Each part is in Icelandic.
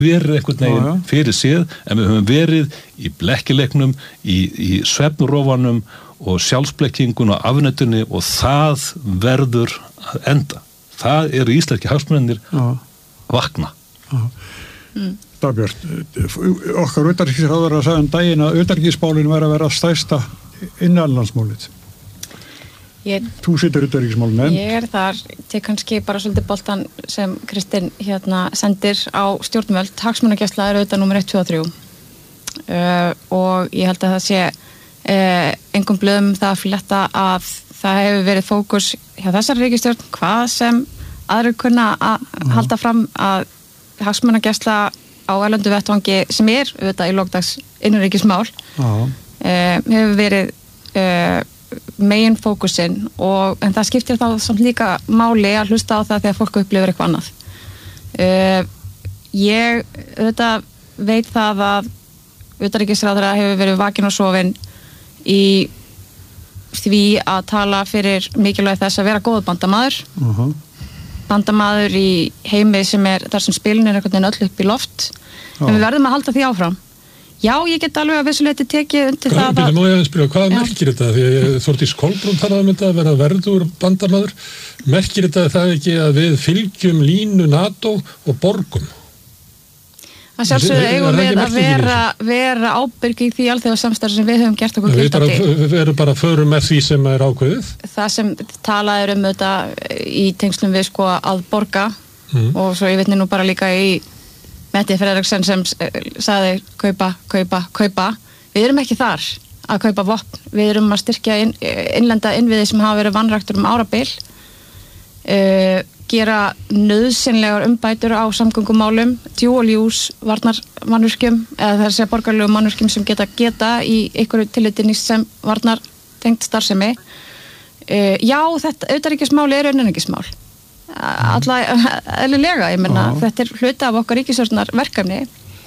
verið einhvern veginn fyrir séð, en við höfum verið í blekkileiknum, í svefnurofanum og sjálfsblekkingun og afnetunni og það verður að enda. Það eru íslenski hagsmunirnir vakna. Dagbjört, okkar utanríkisráðherra sagði daginn að utanríkismálin væri að vera stærsta innanlandsmálið. Þú situr utanríkismálin. Ég þar til kannski bara svolítið boltan sem Kristinn sendir á stjórnvöld. Hagsmunagæsla auðvitað númer 1, 2 og 3. Og ég held að það sé engum blöðum það að fletta að það hefur verið fókus hjá þessari ríkisstjórn, hvað sem aðrir kunna að halda fram að hagsmunagæsla á erlendu vettvangi sem auðvitað í lókdags innanríkismál hefur verið megin fókusinn en það skiptir þá samt líka máli að hlusta á það þegar fólk upplifir eitthvað annað. Ég auðvitað veit það að utanríkisráðherra hefur verið vakin og sofin í því að tala fyrir mikilvægi þess að vera góður bandamaður. Bandamaður í heimi sem þar sem spilin einhvern veginn öll upp í loft. En við verðum að halda því áfram. Já, ég get alveg að vissuleyti tekið undir það að... Má ég að spyrja, hvað merkir þetta? Því Þórdís Kolbrún talaði um þetta að vera verður bandamaður. Merkir þetta það ekki að við fylgjum línu NATO og borgum? Það sjálfsögðu eigum við að vera ábyrg í því alþjóðasamstarfi sem við höfum gert okkur gildandi. Við erum bara förum með því sem ákveðið. Það sem talað þetta í tengslum við að borga og svo ég vitni nú bara líka í Metti Frederiksen sem sagði kaupa. Við erum ekki þar að kaupa vopn. Við erum að styrkja innlenda innviði sem hafa verið vanræktur árabil. Gera nauðsynlegar umbætur á samgöngumálum, dual use varnarmannvirkjum eða það segja borgarlegum mannvirkjum sem geta í einhverju tilliti nýst sem varnartengt starfsemi. Já, þetta utanríkismál innanríkismál. Eðlilega, ég meina, þetta hluti af okkar ríkisstjórnar verkefni.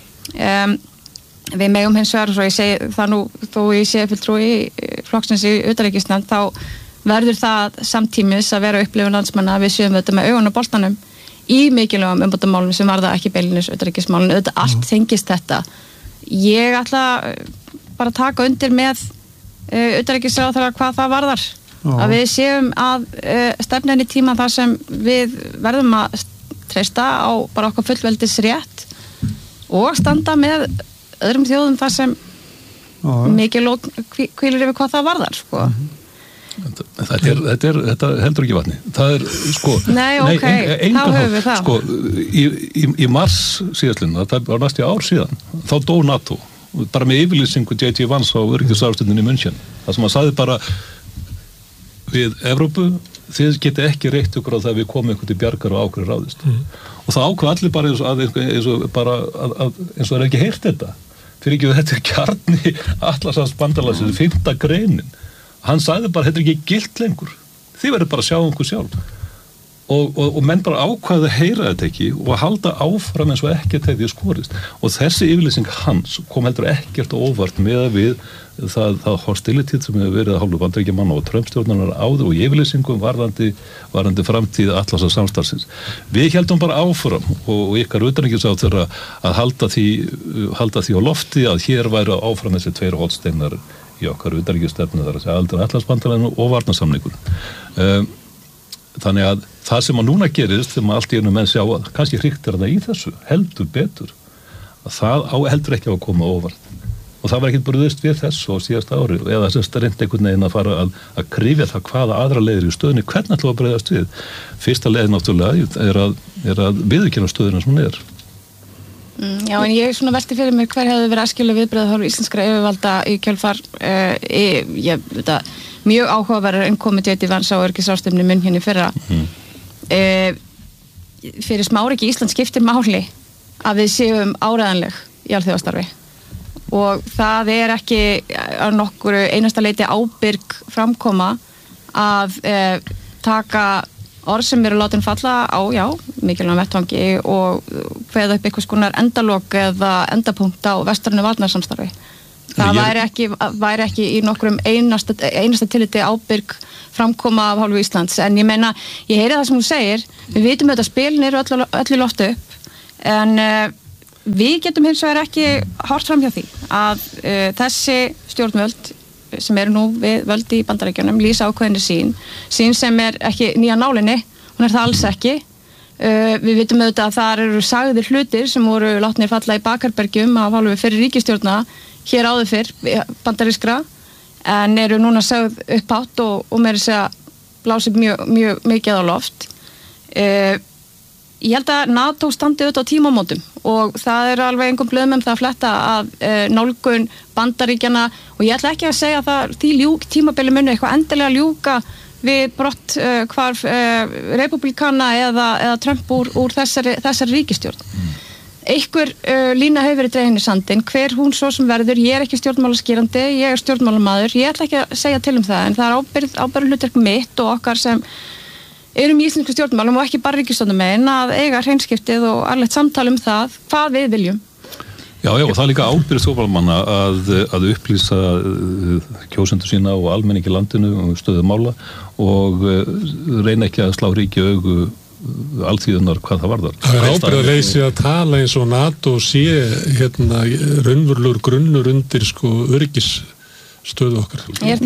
Við megum hins vegar, svo ég segi það nú, þó ég sé fulltrúi flokksins í utanríkisnefnd, þá verður það samtímis að vera upplifun landsmanna að við séum þetta með augun á boltanum í mikilvægum umbótamálum sem varða ekki beilinnis utanríkismálin, auðvitað allt tengist þetta. Ég ætla bara að taka undir með utanríkisráðherra hvað það varðar, að við séum að stefna inn í tíma þar sem við verðum að treysta á bara okkar fullveldis rétt og standa með öðrum þjóðum þar sem mikil og hvílir yfir hvað það varðar, Þetta heldur ekki vatni. Það Nei, ok, þá höfum við það. Í mars síðastlinn, það var næstu ár síðan, þá dó NATO, bara með yfirlýsingu J.J. Vance á öryggisráðstefnunni í München. Það sem hann sagði bara við Evrópu, þið geti ekki reitt ykkur á það að við komum ykkur til bjargar og ákveður ráðist. Og það ákveð allir bara eins og það er ekki heyrt þetta. Fyrir ekki að þetta kjarni Atlantshafsbandalagsins 5. greinin. Hann sagði bara, þetta er ekki gilt lengur. Þið verður bara að sjá einhver sjálf. Og menn bara ákvaði að heyra þetta ekki og halda áfram eins og ekkert hefði skorist. Og þessi yfirlýsing hans kom heldur ekkert óvart með við það hostility sem hefur verið að hálfu Bandaríkjamanna og Trump-stjórnarinnar áður og yfirlýsingum varðandi framtíð Atlantshafssamstarfsins. Við héldum bara áfram og ykkar utanríkisráðherra að halda því á lofti að hér væru áfram þessi 2 hornsteinar í okkar utanríkisstefnu, þar að segja aldrei Atlantshafsbandalaginu og varnarsamningur. Þannig að það sem að núna gerist, þegar allt í einu menn sjá að kannski hriktir það í þessu, heldur betur, að það heldur ekki að koma óvart. Og það var ekkert brugðist við þessu á síðasta ári, eða þess að reyndi einhvern veginn að fara að kryfja það hvaða aðra leiðir í stöðunni, hvernig ætlum að bregðast við. Fyrsta leið náttúrulega er að viðurkenna stöðuna sem hún er. Já, en ég velti fyrir mér hver hefði verið æskileg viðbrögð hálfu íslenskra yfirvalda í kjölfar mjög áhugaverðar innkomi J.D. Vance á öryggisráðstefnunni í München í fyrra. Fyrir smáríki Ísland skiptir máli að við séum áreiðanleg í alþjóðastarfi og það er ekki á nokkru einasta leyti ábyrg framkoma að taka orð sem eru látin falla á, mikilvægum vettvangi og kveða upp einhvers konar endalok eða endapunkt á vestrænu varnarsamstarfi. Það væri ekki í nokkrum einasta tilliti ábyrg framkoma af hálfu Íslands, en ég meina, ég heyri það sem hún segir, við vitum að spilin eru öll í loftu upp, en við getum hins vegar ekki horft fram hjá því að þessi stjórnvöld sem eru nú við völd í Bandaríkjunum lýsa ákveðinni sín sem ekki nýja nálinni, hún það alls ekki. Við vitum auðvitað að það eru sagðir hlutir sem voru látnir falla í bakherbergjum af hálfu fyrir ríkisstjórna hér áður fyrr bandarískra en eru núna sagð upphátt og meira segja blásið mjög mikið á loft. Ég held að NATO standi auðvitað á tímamótum og það alveg engum blöðum það að fletta að nálgun Bandaríkjana og ég ætla ekki að segja að það tímabili muni eitthvað endilega ljúka við brott hvarf republikana eða Trump úr þessari ríkisstjórn. Einhver lína hefur verið dregin í sandinn, hver hún svo sem verður, ég ekki stjórnmálaskýrandi, ég stjórnmálamaður, ég ætla ekki að segja til það en það ábyrgð hlutverk mitt og okkar sem erum í íslensku stjórnmálum og ekki bara ríkisstjórnarmegin að eiga hreinskiptið og alveg samtal það hvað við viljum. Já, og það líka ábyrgð stjórnmálamanna að upplýsa kjósendur sína og almenningi í landinu og stöðu mála og reyna ekki að slá ríki augu alþýðunar hvað það varðar. Það ábyrgðarleysi að tala eins og NATO sé raunverulegur grunnur undir öryggisstöðu okkar. Ég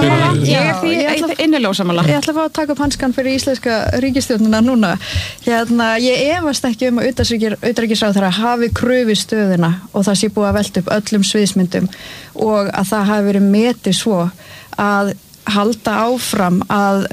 því innilega ósammála. Ég ætla að fá að taka upp hanskan fyrir íslenska ríkisstjórnina núna. Ég efast ekki að utanríkisráðherra hafi krufið stöðuna og það sé búið að velta upp öllum sviðsmyndum og að það hafi verið metið svo að halda áfram að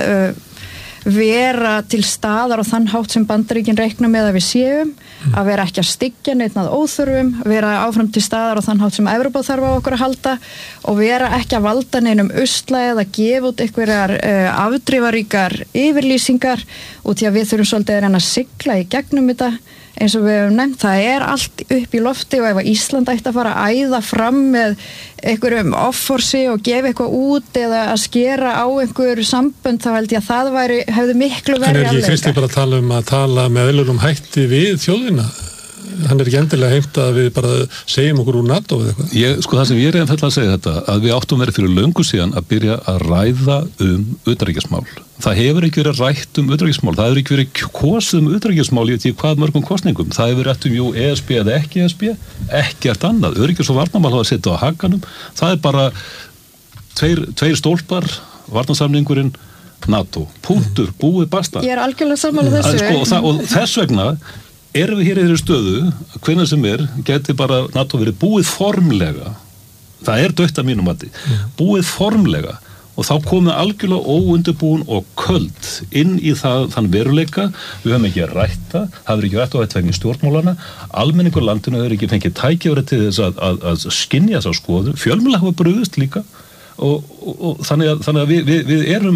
vera til staðar og þann hátt sem Bandaríkin reikna með að við séum, að vera ekki að styggja neitt að óþörfum, vera áfram til staðar og þann hátt sem Evrópa þarf á okkur að halda og vera ekki að valda neinum usla eða gefa út einhverjar afdrifaríkar yfirlýsingar og því að við þurfum svolítið að reyna að sigla í gegnum þetta eins og við hefum nefnt, það allt upp í lofti og ef að Ísland ætti að fara að æða fram með einhverjum offorsi og gefa eitthvað út eða að skera á einhver sambönd þá held ég að það hefði miklu verri afleiðingar. En ekki Kristi bara að tala með eðlilegum hætti við þjóðina? Hann ekki endilega heimt að við bara segjum okkur úr NATO eða eitthvað? Það sem ég að segja þetta, að við áttum verið fyrir löngu síðan að byrja að ræða utanríkismál. Það hefur ekki verið rætt utanríkismál, það hefur ekki verið kosið utanríkismál í því hvað mörgum kosningum. Það hefur rætt jú ESB eða ekki ESB, ekkert annað. Öryggis- og varnarmál hafa setið á hakanum. Það bara tveir stólpar, varnarsamningurinn, NATO. Punktur, búið basta. Ég algjörlega sammála þessu. Og þess vegna erum við hér í þeirri stöðu, hvenær sem geti bara NATO verið búið formlega, það dautt að mínum mati, búið formlega og þá komið algjörlega óundirbúin og köld inn í þann veruleika, við höfum ekki rætt það hefur ekki rætt á þetta vegna stjórnmálana, almenningur landinu hefur ekki fengið tækifæri til þess að skynja þessa skoðu, fjölmiðlar hafa brugðist líka og þannig að við erum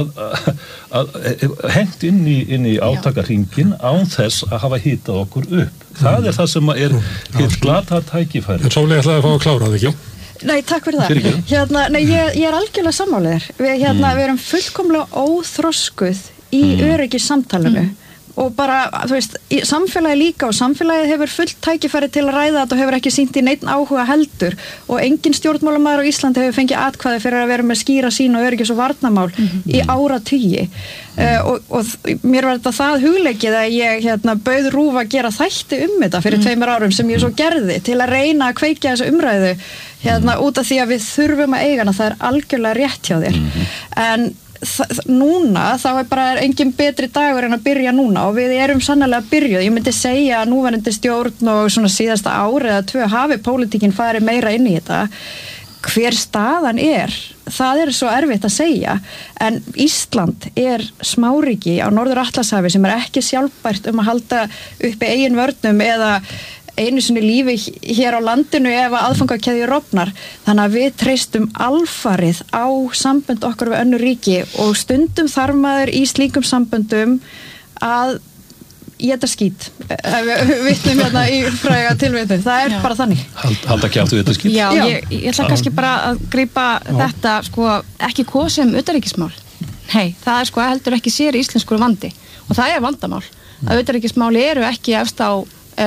að hent inn í átakahringin án þess að hafa hitað okkur upp. Það það sem hitt glata tækifæri. En Sóley ætlaði að fá að klára það, ekki? Nei, takk fyrir það. Ég algjörlega sammálaður. Við erum fullkomlega óþroskuð í öryggissamtalinu. Og bara, samfélagi líka og samfélagið hefur fullt tækifæri til að ræða þetta og hefur ekki sýnt í neinn áhuga heldur og engin stjórnmálamaður á Íslandi hefur fengið atkvæði fyrir að vera með skýra sín og öryggis- og varnarmál í áratugi og mér var þetta það hugleikið að ég bauð RÚV að gera þætti þetta fyrir 2 árum sem ég svo gerði til að reyna að kveikja þessu umræðu út af því að við þurfum að eiga hana, það algjörlega rétt hjá þér en núna þá bara engin betri dagur en að byrja núna og við erum sannarlega byrjuð, ég myndi segja að núverandi stjórn og svona síðasta ári eða 2 hafi pólitíkin farið meira inn í þetta hver staðan það svo erfitt að segja en Ísland smáríki á Norður-Atlantshafi sem ekki sjálfbært að halda uppi eigin vörnum eða einu sinni lífi hér á landinu ef að aðfangakeðjur rofnar. Þannig að við treystum alfarið á sambönd okkar við önnur ríki og stundum þarf maður í slíkum samböndum að éta skít. Við vitnum í fræga tilvitun. Það bara þannig. Halda ekki aftur þetta skít? Já, ég ætla kannski bara að grípa þetta ekki kosið utanríkismál. Nei, það heldur ekki sér íslenskur vandi og það vandamál. Að utanríkismál eru ekki efst á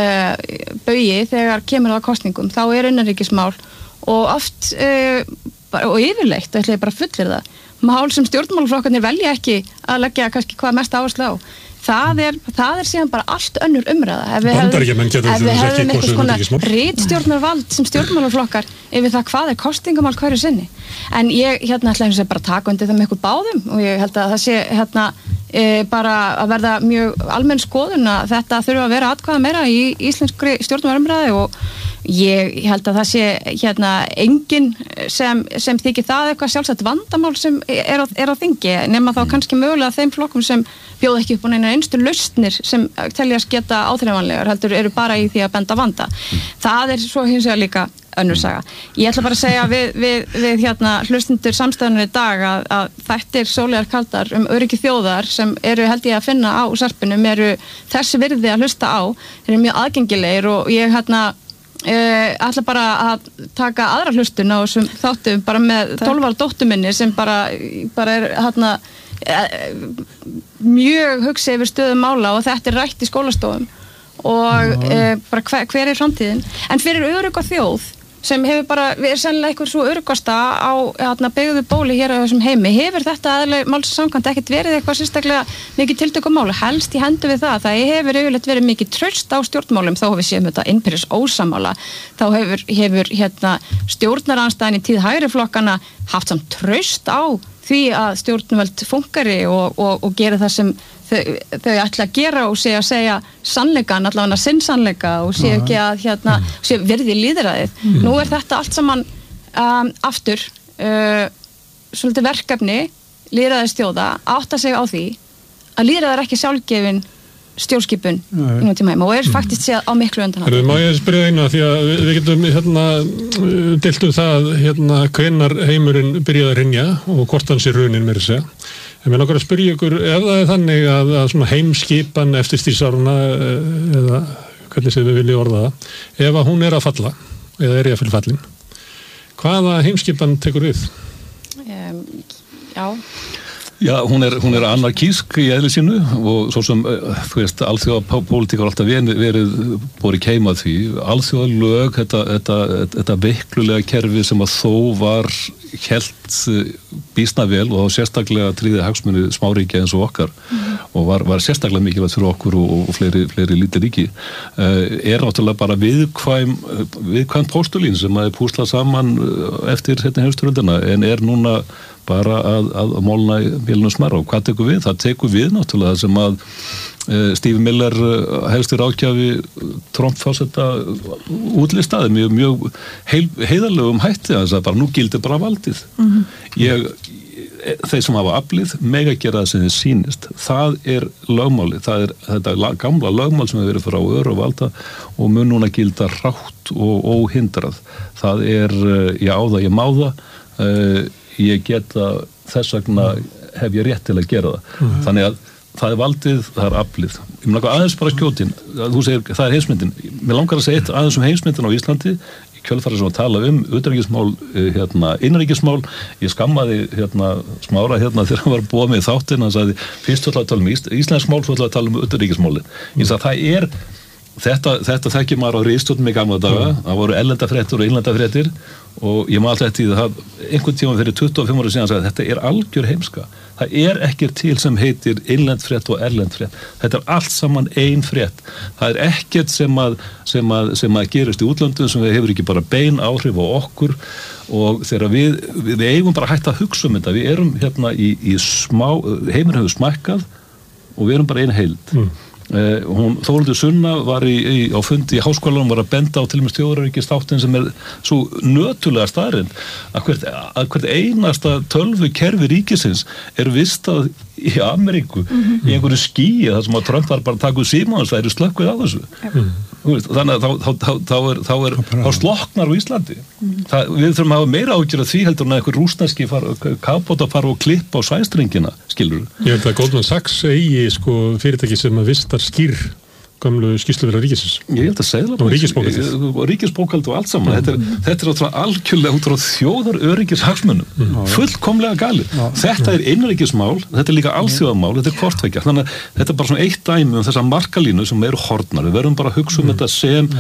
baugi þegar kemur það kosningum þá innanríkismál og oft og yfirleitt ætla ég bara fullir það mál sem stjórnmálaflokkarnir velja ekki að leggja kannski hvað mest áherslu á það er síðan bara allt önnur umræða. Bandaríkjamenn getur ekki kosið utanríkismál. Ritstjórnarvald sem stjórnmálaflokkar yfir það hvað kosningamál hverju sinni. En ég ætla að bara taka undir það með ykkur báðum og ég held að það sé bara að verða mjög almenn skoðun að þetta þurfa að vera atkvæða meira í íslenskri stjórnmálaumræðu og ég held að það sé enginn sem þykir það eitthvað sjálfsagt vandamál sem er á þingi nema þá kannski mögulega þeim flokkum sem bjóða ekki upp á neina einstu lausnir sem teljast geta áþreifanlegar heldur eru bara í því að benda vanda. Það er svo hins vegar líka önnur saga. Ég ætla bara að segja við hlustundur samstæðunum í dag að þættir Sóleyjar Kaldar öryggi þjóðar sem eru held ég að finna á sarpinum eru þessi virði að hlusta á, eru mjög aðgengilegir og ég ætla bara að taka aðra hlustun á þessum þáttum bara með 12 ára dóttur minni sem bara er mjög hugsi yfir stöðum mála og þetta er rætt í skólastofum og bara hver er framtíðin en fyrir örugga þjóð sem hefur bara, við sennilega eitthvað svo öruggasta á byggðu bóli hér á þessum heimi, hefur þetta aðlega málssamkvæmt ekkert verið eitthvað sérstaklega mikið tiltökumálu, helst í hendu við það hefur yfirleitt verið mikið traust á stjórnmálum þá við séum þetta innbyrðis ósammála þá hefur stjórnarandstæðin í tíð hægri flokkana haft samt traust á því að stjórnvöld funkari og gera það sem þau ætla að gera og sé að segja sannleikan, allavega sinn sannleika og sé ekki að sé verði lýðræðið. Nú er þetta allt saman aftur svolítið verkefni lýðræðisþjóða átta sig á því að lýðræði er ekki sjálfgefin stjórnskipun í nútíma heima og er faktisk séð á miklu undan. Má ég spyrja eina því að við getum deilt það hvenær heimurinn byrjaði að hrynja og hvort hans er runin meira að segja. En mér langar að spyrja ykkur ef það er þannig að svona heimskipan eftir stríðsáruna eða hvernig sem við viljum orða það ef að hún er að falla eða er í að fyrir fallin hvaða heimskipan tekur við? Já, hún er anarkísk í eðli sínu og svo sem, alþjóðapólitík var alltaf verið borið keima því. Alþjóðalög, þetta veiklulega kerfi sem að þó var hélt býsna vel og sérstaklega tryggði hagsmuni smáríkja eins og okkar og var sérstaklega mikilvægt fyrir okkur og fleiri lítið ríki er náttúrulega bara viðkvæm póstulín sem að púsla saman eftir heimsstyrjöldina en er núna bara að málna í bílunum smerra og hvað tekur við? Það tekur við náttúrulega sem að Steve Miller helsti ráðgjafi Trump-forseta útlistaði mjög heiðarlegum hætti að það bara nú gildir bara valdið. Þeir sem hafa aflið mega gera það sem þið sýnist. Það er lögmáli, það er þetta gamla lögmál sem hefur verið frá öru og valda og mun núna gilda rátt og óhindrað. Það er ég á það, ég má það ég geta þess vegna hef ég rétt til að gera það. Þannig að það er valdið, það er aflið. Ég vil langar aðeins bara skjótin, þú segir það er heimsmyndin. Mér langar að segja aðeins heimsmyndin á Íslandi, í kjölfarið sem að tala utanríkismál, innanríkismál. Ég skammaði Smára þegar hann var að búa með þáttinn, hann sagði fyrst ætla að tala íslensk mál, svo ætla að tala utanríkismálin. Ég sagði þetta þekkir maður á ritstjórnum í gamla daga, það voru erlendafréttir og innlendafréttir og ég maður alltaf það einhvern tíma fyrir 25 ára síðan að þetta er algjör heimska. Það er ekkert til sem heitir innlendfrétt og erlendfrétt. Þetta er allt saman ein frétt. Það er ekkert sem að gerist í útlöndum sem hefur ekki bara bein áhrif á okkur og þegar við eigum bara hægt að hugsa þetta. Við erum í heimurinn hefur smækkað og við erum bara ein heild. Þórhildur Sunna var á fundi í háskólanum var að benda á til og með þjóðaröryggisþáttinn sem er svo nötulega staðreynd að hvert einasta tölvukerfi ríkisins er vistað í Ameríku í einhverju skýi þar sem að Trump var bara að taka úr símans það eru slökkvið á þessu þannig að þá slokknar á Íslandi við þurfum að hafa meira ágjör af því heldur en að einhver rússneski kafbátar fara og klippa á sæstrengina skilur. Ég held að Goldman Sachs eigi fyrirtæki sem að vistar skýr gamlu skýrsluvera ríkisins. Ég held að segla og ríkisbókald og allt saman. Þetta er algjörlega út frá þjóðaröryggishagsmunum. Fullkomlega galið. Þetta er innanríkismál, þetta er líka alþjóðamál, þetta er hvortveggja. Þannig að þetta er bara svona eitt dæmi þessa markalínu sem eru horfnar. Við verðum bara að hugsa þetta sem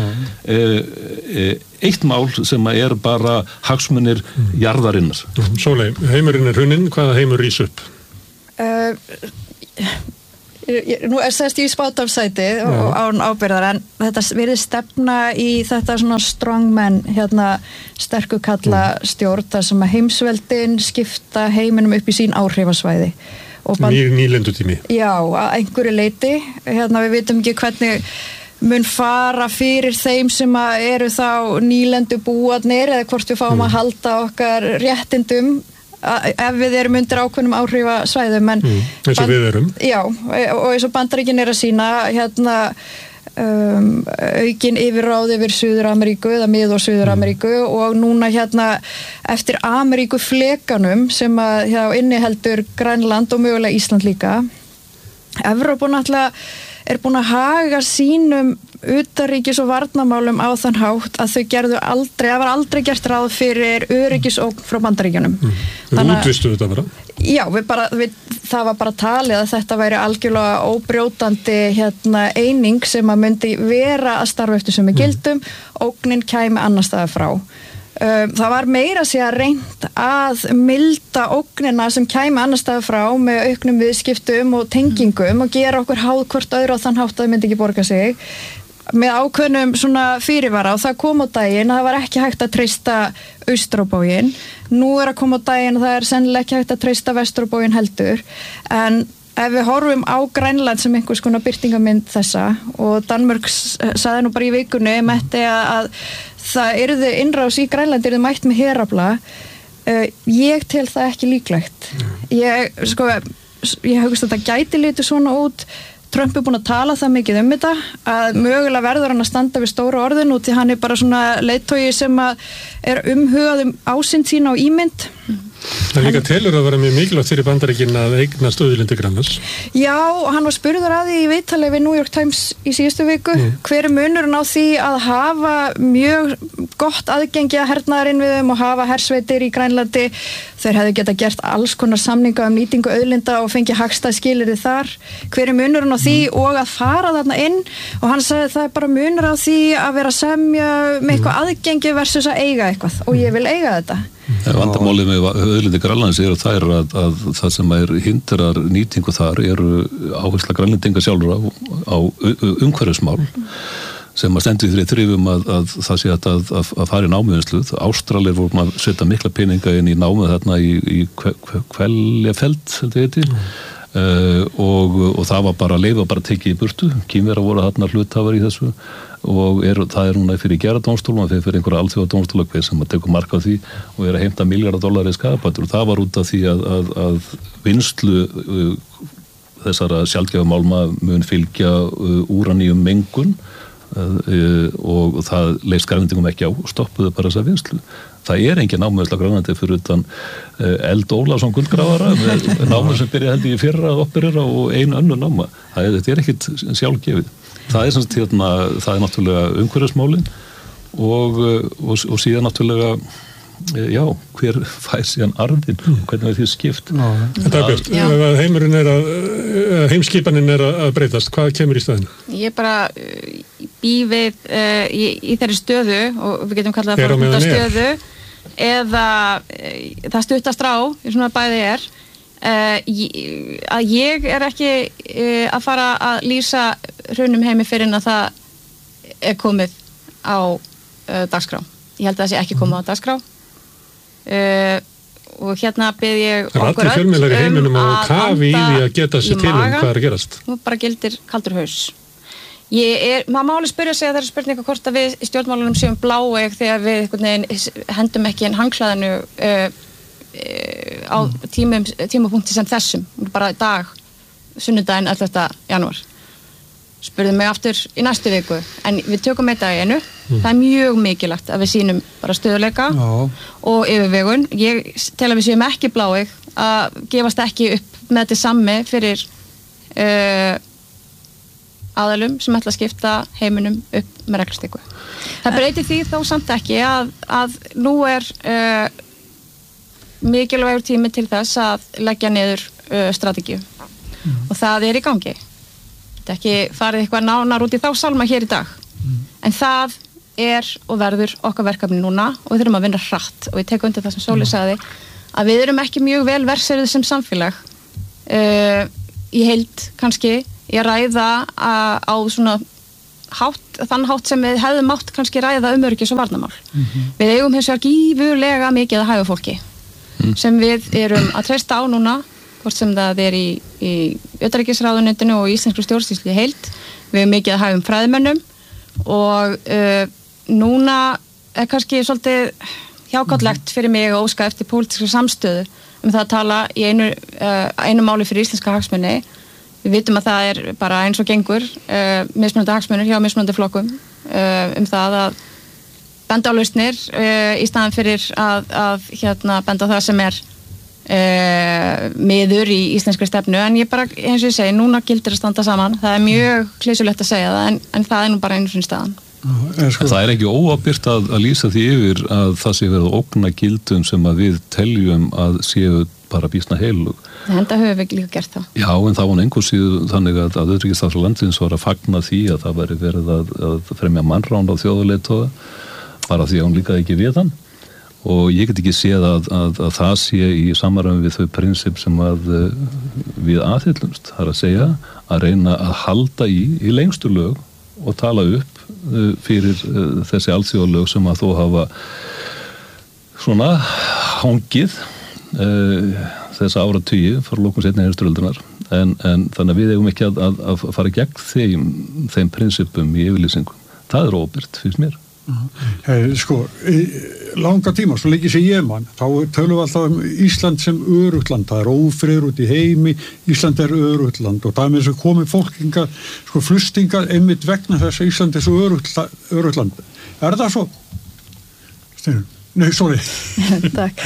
eitt mál sem er bara hagsmunir jarðarinnar. Sóley, heimurinn er hruninn, hvaða heimur rís upp? nú sest ég í spátafsæti og án ábyrðar en þetta verið stefna í þetta svona strongmen sterku kalla stjórn þar sem að heimsveldin skipta heiminum upp í sín áhrifasvæði nýlendutími já, að einhverju leyti við vitum ekki hvernig mun fara fyrir þeim sem að eru þá nýlendu búarnir eða hvort við fáum að halda okkar réttindum ef við erum undir ákveðnum áhrifasvæðum eins og við erum já, og eins og Bandaríkin að sína aukin yfirráð yfir Suður-Ameríku eða Mið- og Suður-Ameríku og núna eftir Ameríku flekanum sem að inniheldur Grænland og mögulega Ísland líka Evrópa náttúrulega búin að haga sínum utanríkis- og varnarmálum á þann hátt að það var aldrei gert ráð fyrir öryggisógn frá Bandaríkjunum. Við útvistuðu þetta bara? Já, það var bara talið að þetta væri algjörlega óbrjótandi eining sem að myndi vera að starfa eftir sem gildum, ógnin kæmi annars staðar frá. Það var meira að segja reynt að milda ógnina sem kæmi annars staðar frá með auknum viðskiptum og tengingum og gera okkur háð hvort öðru á þann hátt að það myndi ekki borga sig með ákveðnum svona fyrirvara og það kom á daginn að það var ekki hægt að treysta Austróbóginn. Nú að koma á daginn að það sennilega ekki hægt að treysta Vestróbóginn heldur en ef við horfum á Grænland sem einhvers konar birtingamynd þessa og Danmörk sagði nú bara í vikunni að það yrði innrás í Grænland yrði mætt með herafla ég tel það ekki líklegt ég hugst að þetta gæti litið svona út Trump búin að tala það mikið þetta að mögulega verður hann að standa við stóra orðin út því hann bara svona leiðtogi sem að umhugað ásýnd sína og ímynd Það líka telur að vera mjög mikilvægt fyrir Bandaríkin að eignast auðlindir Grænlands. Já, hann var spurður að því í viðtali við New York Times í síðustu viku. Hver munurinn á því að hafa mjög gott aðgengi að hernaðarinnviðum og hafa hersveitir í Grænlandi? Þeir hefðu geta gert alls konar samninga nýtingu auðlinda og fengið hagstæð skilyrði þar. Hver munurinn á því og að fara þarna inn? Og hann sagði það bara munur á því að vera að semja með eitthvað aðgengi versus að eiga eitthvað og ég vil eiga þetta. Vandamálið með auðlindir Grænlands að það sem hindrar nýtingu þar eru áhersla grænlendinga sjálfra á umhverfismál sem að stendur því þrifum að það sé að fara í námuvinnslu. Ástralir voru að setja mikla peninga inn í námið þarna í Kveljafeld og það var bara leið og bara tekið í burtu. Kínverjar voru þarna hluthafar í þessu og það núna fyrir gerðardómstólum og þeir fyrir einhverja alþjóðadómstóla hver sem að tekur mark á því og að heimta $1,000,000,000 skaðabætur og það var út af því að vinslu þessara sjaldgæfu málma mun fylgja úraníum mengun og það leist grænlendingum ekki á og stoppuðu bara þessa vinslu. Það engin námuvinnsla Grænlandi fyrir utan Eld Ólafsson gullgrafara með námu sem byrja held í fyrra að operera og einu önnur náma. Þetta ekkit sjálfgefið. Það náttúrulega umhverfismálin og síðan náttúrulega hver fær síðan arðin og hvernig því skipt. Þetta Björn, ef heimurinn heimskipanin að breytast, hvað kemur í staðinn? Ég bara bý við í þeirri stöðu og við getum kallað það bara stöðu eða það stuttast á í svona bæði að ég ekki að fara að lýsa hrunum heimi fyrir en að það komið á dagskrá. Ég held að það sé ekki komið á dagskrá og hérna bið ég okkur öll fjölmiðlar í heiminum á kafi í því að geta sér til hvað að gerast. Nú bara gildir kaldur haus. Maður máli spyrja sig að það spurninga hvort að við í stjórnmálunum séum bláeig þegar við hendum ekki inn hangklæðinu á tímapunkti sem þessum, bara í dag sunnudaginn 11. janúar. Spurðu mig aftur í næstu viku en við tökum þetta í einu. Það mjög mikilvægt að við sýnum bara stöðuleika og yfirvegun. Ég tel að við séum ekki bláeig að gefast ekki upp með þetta sammi fyrir aðalum sem ætla að skipta heiminum upp með reglustiku. Það breytir því þó samt ekki að nú mikilvægur tími til þess að leggja niður strategíu og það í gangi. Þetta ekki farið eitthvað nánar út í þá sálma hér í dag en það og verður okkar verkefni núna og við þurfum að vinna hratt og ég tek undir það sem Sóli sagði að við erum ekki mjög vel verseruð sem samfélag í heild kannski í að ræða á svona þann hátt sem við hefðum mátt kannski ræða öryggis- og varnarmál. Við eigum hins vegar gífurlega mikið að hæfa fólki sem við erum að treysta á núna, hvort sem það í utanríkisráðuneytinu og íslenskri stjórnsýslu í heild. Við eigum mikið að hæfa fræðimönnum og núna kannski svolítið hjákátlegt fyrir mig að óska eftir pólitískri samstöðu það að tala í einu máli fyrir íslenska hagsmuni. Við vitum að það bara eins og gengur mismunandi hagsmunir hjá mismunandi flokkum það að benda á lausnir í staðan fyrir að benda á það sem miður í íslenskri stefnu, en ég bara, eins og ég segi, núna gildir að standa saman. Það mjög klísulegt að segja það, en það nú bara einu sinni staðan. Það ekki óábyrgt að lýsa því yfir að það sé verið að ógna gildum sem að við teljum að séu bara býsna heilug. Þetta höfum við líka gert það. Já, en það var einhver síðu þannig að utanríkisráðherra landsins var að fagna því að það væri verið að fremja mannrán á þjóðarleiðtoga, bara því að hún líkaði ekki við hann. Og ég get ekki séð að það sé í samræmi við þau prinsip sem að við aðhyllumst, það að segja að reyna að halda í lengstu lög og tala upp fyrir þessi alþjóðalög sem að þó hafa svona hangið þessa áratugi frá lokum seinni heimsstyrjaldarinnar, en þannig að við eigum ekki að fara gegn þeim prinsipum í yfirlýsingum. Það óbyrgt, finnst mér. Í langa tíma, svo lengi sem ég man, þá tölum við alltaf Ísland sem öruggt land. Það ófriður út í heimi, Ísland öruggt land og það með þess að komi fólkingar, flustingar einmitt vegna þess að Ísland svo öruggt land. Það svo? Nei, sorry. Takk.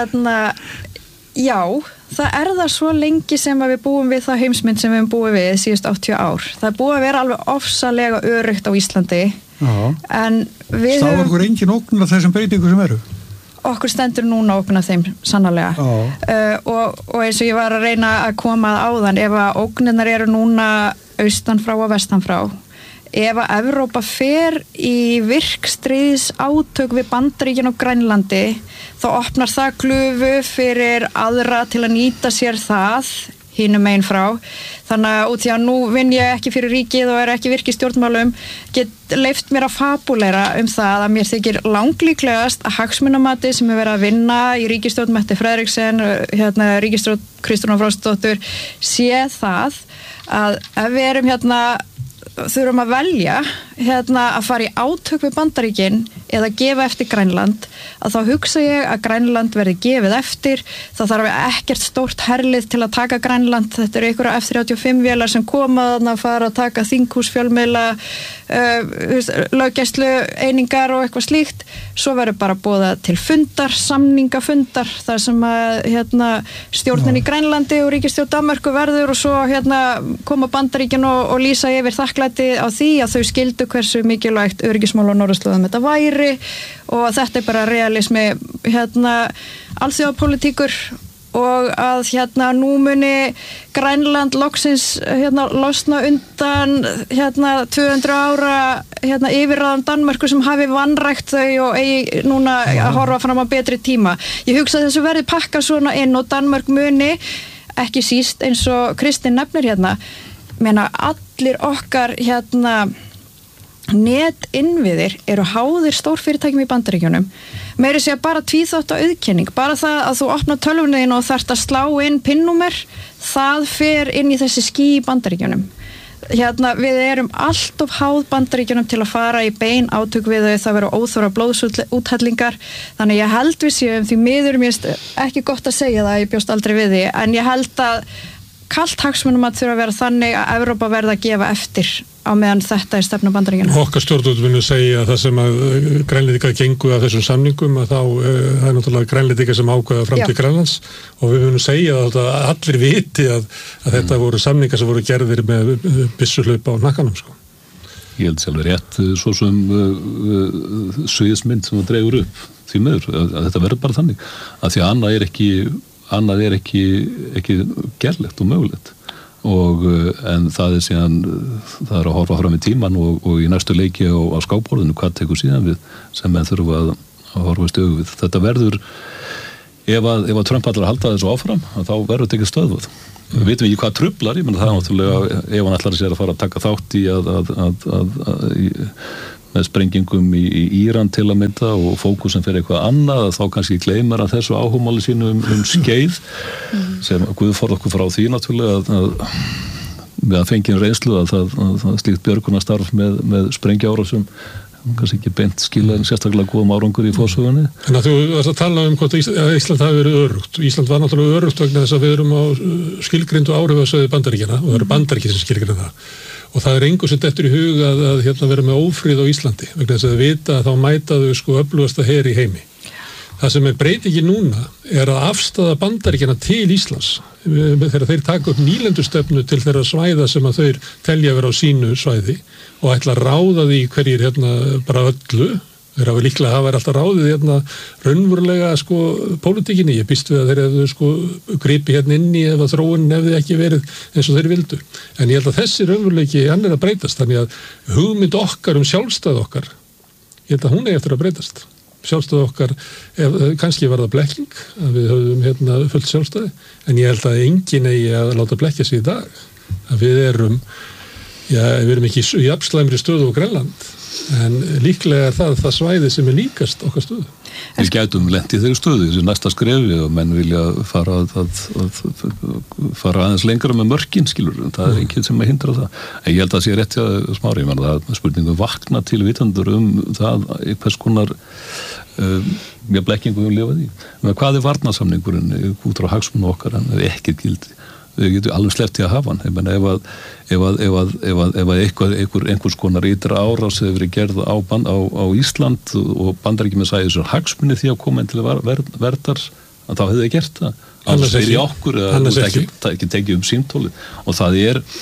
Já, það það svo lengi sem að við búum við það heimsmynd sem við búum við síðust 80 ár. Það búið að vera alveg ofsalega öruggt á Íslandi. Já. En við stafar okkur engin ógn af þessum breytingum sem eru? Okkur stendur núna ógn af þeim, sannarlega. Og eins og ég var að reyna að koma áðan, ef að ógnirnar eru núna austan frá og vestan frá, ef að Evrópa fer í virkstríðs átök við Bandaríkin og Grænlandi, þá opnar það glufu fyrir aðra til að nýta sér það hinum megin frá. Þannig að út því að nú vinn ég ekki fyrir ríkið og ekki virki í stjórnmálum, get leyft mér að fabúlera það að mér þykir langlíklegast að hagsmunamati sem verið að vinna í ríkisstjórn Mette Frederiksen, ríkisstjórn Kristrúnar Frostadóttur, sé það að ef við erum þurfum að velja að fara í átök við Bandaríkin eða gefa eftir Grænland, að þá hugsa ég að Grænland verði gefið eftir. Það þarf ekkert stórt herlið til að taka Grænland. Þetta eru einhverja F-35 vélar sem koma að fara að taka þinghús, fjölmiðla, löggæslu einingar og eitthvað slíkt. Svo verður bara boðað til fundar, samningafundar, þar sem að stjórnin í Grænlandi og ríkisstjórn Danmörku verður, og svo koma Bandaríkin og lýsa yfir þakklæti á því að þau skildu hversu mikilvægt öryggismál á norðurslóðum þetta væri, og þetta bara realismi alþjóðapólitíkur, og að nú muni Grænland loksins losna undan 200 ára yfirráðum Danmörku sem hafi vanrækt þau og eigi núna að horfa fram á betri tíma. Ég hugsa að þessu verði pakka svona inn, og Danmörk muni ekki síst eins og Kristinn nefnir meina allir okkar netinnviðir eru háðir stórfyrirtækjum í Bandaríkjunum. Meiri segja bara tvíþátta auðkenning, bara það að þú opnar tölvunniðin og þarft að slá inn PIN-númer, það fer inn í þessi ský í Bandaríkjunum. Við erum allt of háð Bandaríkjunum til að fara í bein átök við þau, það verður óþóra blóðsúthellingar, þannig ég held við séum því miður, mér ekki gott að segja það, ég bjóst aldrei við því, en ég held að kalt hagsmunum að þurfa að vera þannig að Evrópa verða að gefa eftir á meðan þetta stefna Bandaríkjanna. Okkar stjórnvöld munu segja að það sem að Grænlendingar gengu af þessum samningum, að þá það náttúrulega Grænlendingar sem ákveða framtíð Grænlands, og við munum segja að allir viti að þetta voru samningar sem voru gerðir með byssuhlaup á hnakkanum. Ég held sjálfur rétt svo sem sviðismynd sem það dregur upp því miður, að þetta verður bara þannig, að því að annað er ekki gerlegt og mögulegt, en það síðan, það að horfa fram í tíman og í næstu leiki á skákborðinu, hvað tekur síðan við sem menn þurfa að horfa í stöðu við. Þetta verður, ef að Trump allar halda þessu áfram, þá verður þetta ekki stöðvað. við vitum ekki hvað truflar, ég meina það náttúrulega ef hann ætlar sér að fara að taka þátt í með sprengingum í Íran til að mynda og fókusin fyrir eitthvað annað þá kannski gleymar að þessu áhugamáli sínu skeið sem Guð forði okkur frá því náttúrulega að við að fengjum reynslu að það slíkt björgunarstarf með sprengjaárásum kannski ekki beint skila en sérstaklega góðum árangur í fórsögunni. En að þú varst að tala hvort Ísland hafi verið örugt. Ísland var náttúrulega örugt vegna þess að við erum á skilgreindu áhrifasvæði Bandaríkjanna og það eru Bandaríkin sem skilgreina það. Og það engu sem dettur í hug að vera með ófrið á Íslandi vegna þess að vita að þá mæta þau öflugasta her í heimi. Það sem breytingi núna að afstaða Bandaríkjanna til Íslands þegar þeir taka upp nýlendustefnu til þeirra svæða sem að þeir telja vera á sínu svæði og ætla að ráða því hverjir bara öllu. Þeir hafa líklega hafa alltaf ráðið raunverulega pólitíkinni. Ég býst við að þeir hefðu gripi inn í ef að þróunin hefði ekki verið eins og þeir vildu. En ég held að þessi raunveruleiki hann að breytast. Þannig að hugmynd okkar sjálfstæð okkar, ég held að hún eigi eftir að breytast. Sjálfstæð okkar, kannski var það blekking að við höfum fullt sjálfstæði, en ég held að enginn eigi að láta blekja sig í dag. Að við erum ekki í jafnslæmri stöðu á Grænland, en líklega það svæði sem líkast okkar stöðu. Við gætum lent í þeirri stöðu, þessi næsta skrefi og menn vilja fara aðeins lengra með mörkin, skilur, en það enginn sem að hindra það. En ég held að það sé rétt að Smári, ég menna það spurningum vakna til vitandur það hvers konar blekkingum við lifað í. Men hvað varnarsamningurinn út frá hagsmunum okkar, hann ekkert gildi. Við getum alveg sleppt í að hafa hann. Ég meina ef einhvers konar ytra árás hefur verið gerð á Ísland og Bandaríkjamenn sæði þessar hagsmuni því að koma inn til verndar, þá hefði þið gert það. Annars er í okkur eða ekki tekið símtóli. Og það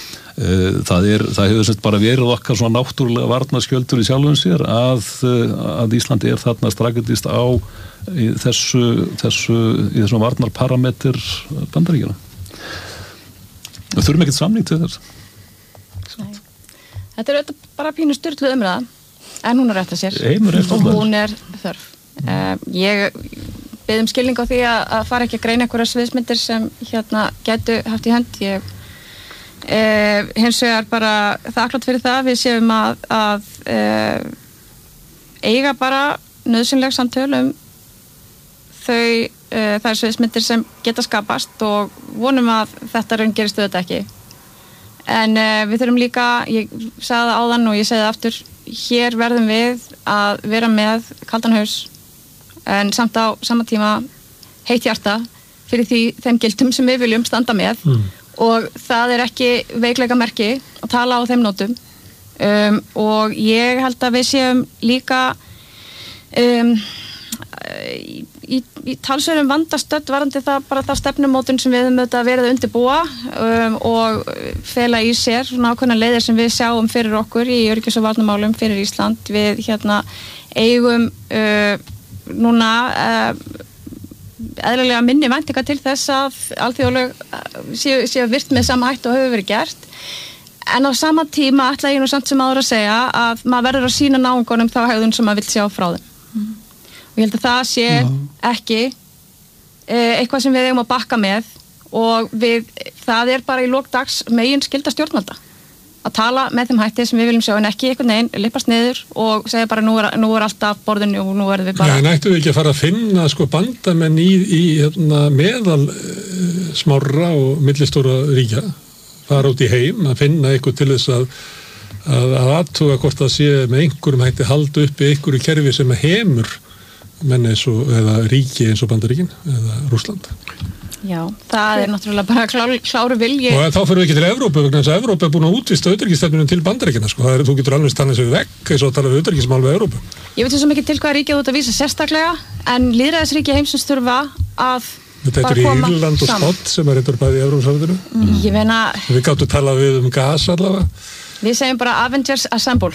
hefur bara verið okkar svona náttúrulega varnarskjöldur í sjálfum sér að Íslandi þarna strategist í þessum varnarparameter Bandaríkjanna. Við þurfum ekkert samning til þess. Þetta auðvitað bara pínu sturluð umræða, en hún rétt að sér og hún þörf. Ég beð skilning á því að fara ekki að greina einhverjar sviðsmyndir sem gætu haft í hönd. Ég hins vegar bara þakklátt fyrir það við séum að eiga bara nauðsynleg samtöl þær sviðsmyndir sem geta skapast og vonum að þetta raungerist auðvitað ekki. En við þurfum líka, ég sagði það áðan og ég segi það aftur, hér verðum við að vera með kaldan haus en samt á sama tíma heitt hjarta fyrir þeim gildum sem við viljum standa með og það ekki veikleika merki að tala á þeim nótum og ég held að við séum líka í talsverðum vandastödd varðandi það stefnumótun sem við höfum auðvitað verið að undirbúa og fela í sér svona ákveðnar leiðir sem við sjáum fyrir okkur í öryggis- og varnarmálum fyrir Ísland. Við eigum núna eðlilega minni væntingar til þess að alþjóðlög séu virt með sama hætti og hefur verið gert. En á sama tíma ætla ég nú samt sem áður að segja að maður verður að sýna náungunum þá hegðun sem maður vill sjá frá þeim. Og ég held að það sé ekki eitthvað sem við eigum að bakka með og það bara í lok dags megin skylda stjórnvalda að tala með þeim hætti sem við viljum sjá en ekki einhvern veginn lippast niður og segja bara nú er allt af borðinu og nú verðum við bara... Nei, nættu við ekki að fara að finna bandamenn í meðal smárra og millistóra ríkja, fara út í heim að finna eitthvað til þess að athuga hvort það sé með einhverjum hætti halda uppi einhverju kerfi sem hemur menn eða ríki eins og Bandaríkin eða Rússland. Já, það náttúrulega bara kláru vilji. Og þá fyrir við ekki til Evrópu, vegna þess að Evrópu búin að útvista utanríkisstefnunum til Bandaríkjanna, þú getur alveg stannað sér vekk eins og að tala við utanríkismál við Evrópu. Ég veit svo mikið til hvað ríkið út að vísa sérstaklega, en lýðræðisríki heimsins þurfa að Þetta í Írland og Spott sem reyndar bæði í Evrópusambandinu. Ég meina... Við gáttum talað við gas allavega. Við segjum bara Avengers Assemble.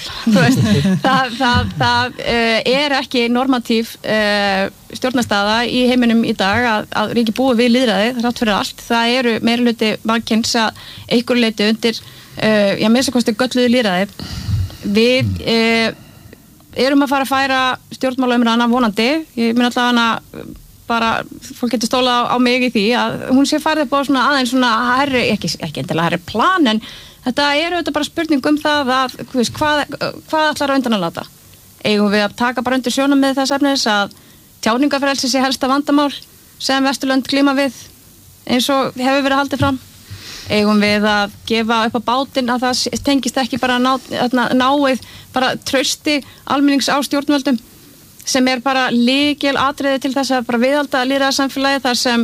það ekki normatív stjórnarstaða í heiminum í dag að ríki búi við lýðræði, þrátt fyrir allt. Það eru meirihluti mannkyns að einhverju leyti undir minnsta kosti gölluðu lýðræði. Við erum að færa stjórnmálaumræðuna vonandi. Ég mun allavega bara fólk getur stólað á mig í því að hún sé farið upp á svona aðeins svona herri, ekki endilega herri plan, en þetta auðvitað bara spurning það að hvað ætlar að undan að láta. Eigum við að taka bara undir sjónarmið þess efnis að tjáningarfrelsi sé helsta vandamál sem Vesturlönd glíma við eins og hefur verið haldið fram. Eigum við að gefa upp á bátinn að það tengist ekki bara náið bara trausti almennings á stjórnvöldum sem bara lykil atriði til þess að bara viðhalda lýðræðissamfélagi þar sem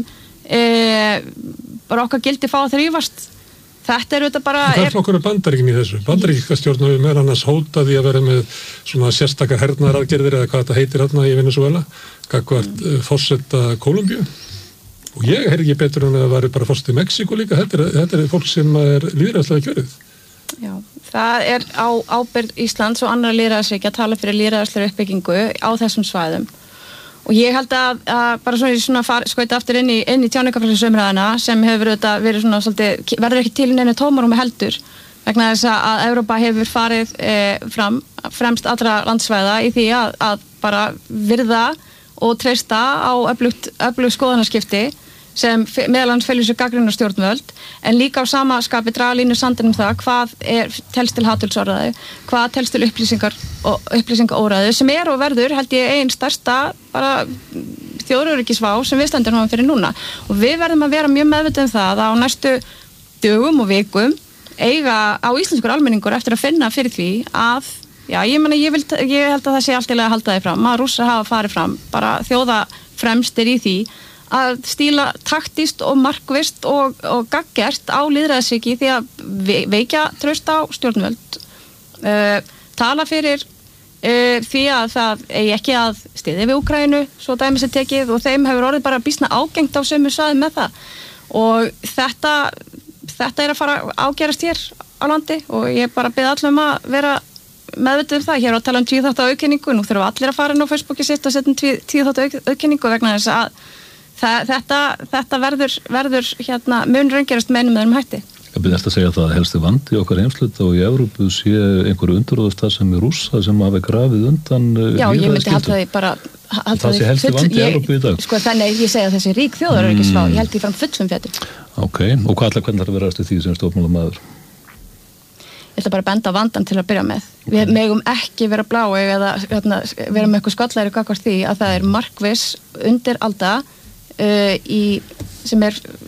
bara okkar gildi fá að þrífast. Þetta auðvitað bara Hvað flokkur Bandaríkin í þessu? Bandaríkska stjórn hefur meðal annars hótað í að vera með svona sérstakar hernaðaraðgerðir eða hvað þetta heitir þarna í Venesúela gagnvart forseta Kólumbíu. Og ég heyri ekki betur en að það væri bara forseti Mexíkó líka. Þetta er fólk sem er lýðræðislega kjörið. Já, það er á ábyrgð Íslands og annarra lýðræðisríkja að tala fyrir lýðræðislega uppbyggingu á þessum svæðum. Og ég held að bara svona skauta aftur inn í tjáningarfrelsisumræðuna sem hefur verið svona svolítið, verður ekki til neinu tómarúmi heldur vegna þess að Evrópa hefur farið fremst allra landsvæða í því að bara virða og treysta á öflugt skoðanaskipti sem meðal annars felur sér gagnrýnar stjórnvöld en líka á sama skapi draga línu sandinn það hvað telst til hatursorðræðu, hvað telst til upplýsingaóræðu sem og verður held ég ein stærsta bara þjóðaröryggisvá sem við stöndum fyrir núna og við verðum að vera mjög meðvituð það að á næstu dögum og vikum eiga á íslenskur almenningur eftir að finna fyrir því að ég held að það sé allt í lagi að halda því fram að Rússar hafa farið fram bara þjóða fremstir í því að stíla taktist og markvist og gaggjert á lýðræðisríki því að veikja traust á stjórnvöld tala fyrir því að það eigi ekki að styðja við Úkraínu svo dæmis er tekið og þeim hefur orðið bara býsna ágengt á sömu svæðum með það og þetta er að fara ágerast hér á landi og ég bara bið allum að vera meðvituð það, hér á að tala 10 þátta auðkenningu, nú þurfum allir að fara inn á Facebooki sitt og setja 10 þátta auðkenningu vegna þess að þetta verður mun raungerast með einum hætti. Ég byrði eftir að segja það að helsti vandi okkar heimsluta og í Evrópu sé einhverju undirróðastar sem Rússa sem hafi grafið undan Já, ég myndi halda því bara það sé helsti vandi í Evrópu í dag. Sko þannig ég segja þessi rík þjóðaröryggisvá, ég held því fram fullum fjötur. Ok, og hvernig þarf að vera eftir því sem stjórnmálamaður? Ég ætla bara að benda á vandan til að byrja með. Við megum ekki vera blái eða vera með eitthvað skollæri gagnvart því að það markviss undir alda sem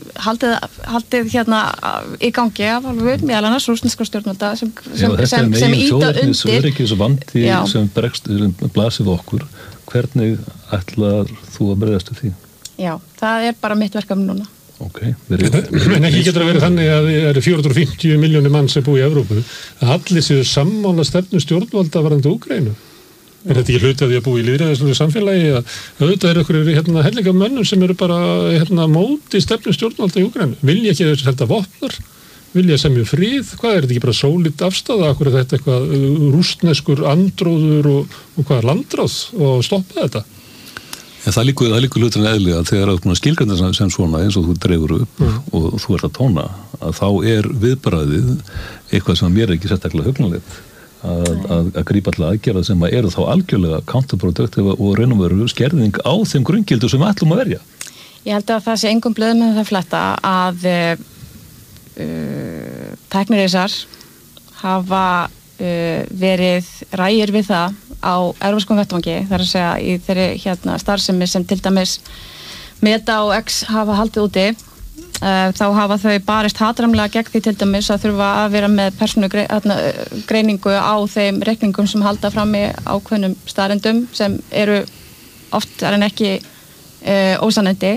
haldið í gangi af alveg meðal annars rússneska stjórnvalda sem íta undir öryggisvandi sem blasir okkur. Hvernig ætlar þú að bregðast við því? Já, það bara mitt verkefni núna. Okay. En ekki getur að vera þannig að það eru 450 milljónir mann sem búi í Evrópu að allir séu sammála stefnu stjórnvalda varðandi Úkraínu. Er þetta ekki hluti að því að búi í lýðræðislegu samfélagi að auðvitað eru einhverjir hellinga mönnum sem eru bara móti stefnu stjórnvalda í Úkraínu? Vilja ekki þess að þetta vopnar? Vilja semja frið? Hvað er þetta ekki bara sólít afstafa? Akkur er þetta eitthvað rússneskur andróður og hvað landráð og stoppa þetta? En það líkur hlutin eðlilega þegar að skilgreinda sem svona eins og þú dregur upp og þú ert að tóna að þá viðbragðið eitthvað sem mér ekki sérstaklega hugnanlegt að grípa alltaf aðgerða sem eru þá algjörlega counterproductive og raun og veru skerðing á þeim grunngildum sem við ætlum að verja. Ég held að það sé engum blöð með það fletta að tæknirísar hafa verið rægir við það á evrópskum vettvangi, þar að segja í þeirri starfsemi sem til dæmis Meta og X hafa haldið úti þá hafa þau barist hatramlega gegn því til dæmis að þurfa að vera með persónugreiningu á þeim reikningum sem halda fram í ákveðnum staðrendum sem eru oft en ekki ósannindi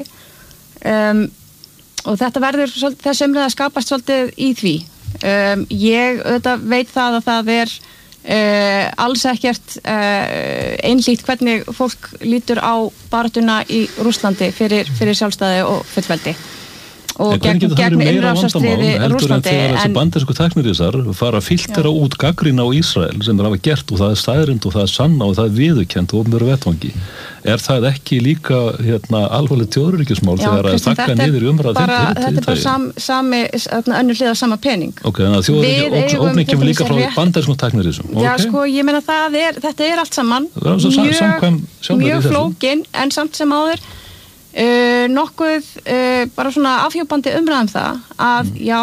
og þetta verður þessi umræða skapast svolítið í því ég veit það að það alls ekkert einhlítt hvernig fólk lítur á baráttuna í Rússlandi fyrir sjálfstæði og fullveldi og gegn innrásarstríði Rússlandi en þessi bandarísku tæknirísar fara að filtera út gagnrýni á Ísrael sem hafa gert og það staðreynd og það sanna og það viðurkennt og opinberu vettvangi það ekki líka alvarleg þjóðaröryggismál þegar að þakka niður í umræðu þetta er bara sami önnur hlið á sama pening þannig að þjóðaröryggi ógningum líka frá bandarískum tæknirísum Já sko ég meina þetta allt saman mjög flókin en samt sem áður nokkuð bara svona afhjúpandi umræðum það að já,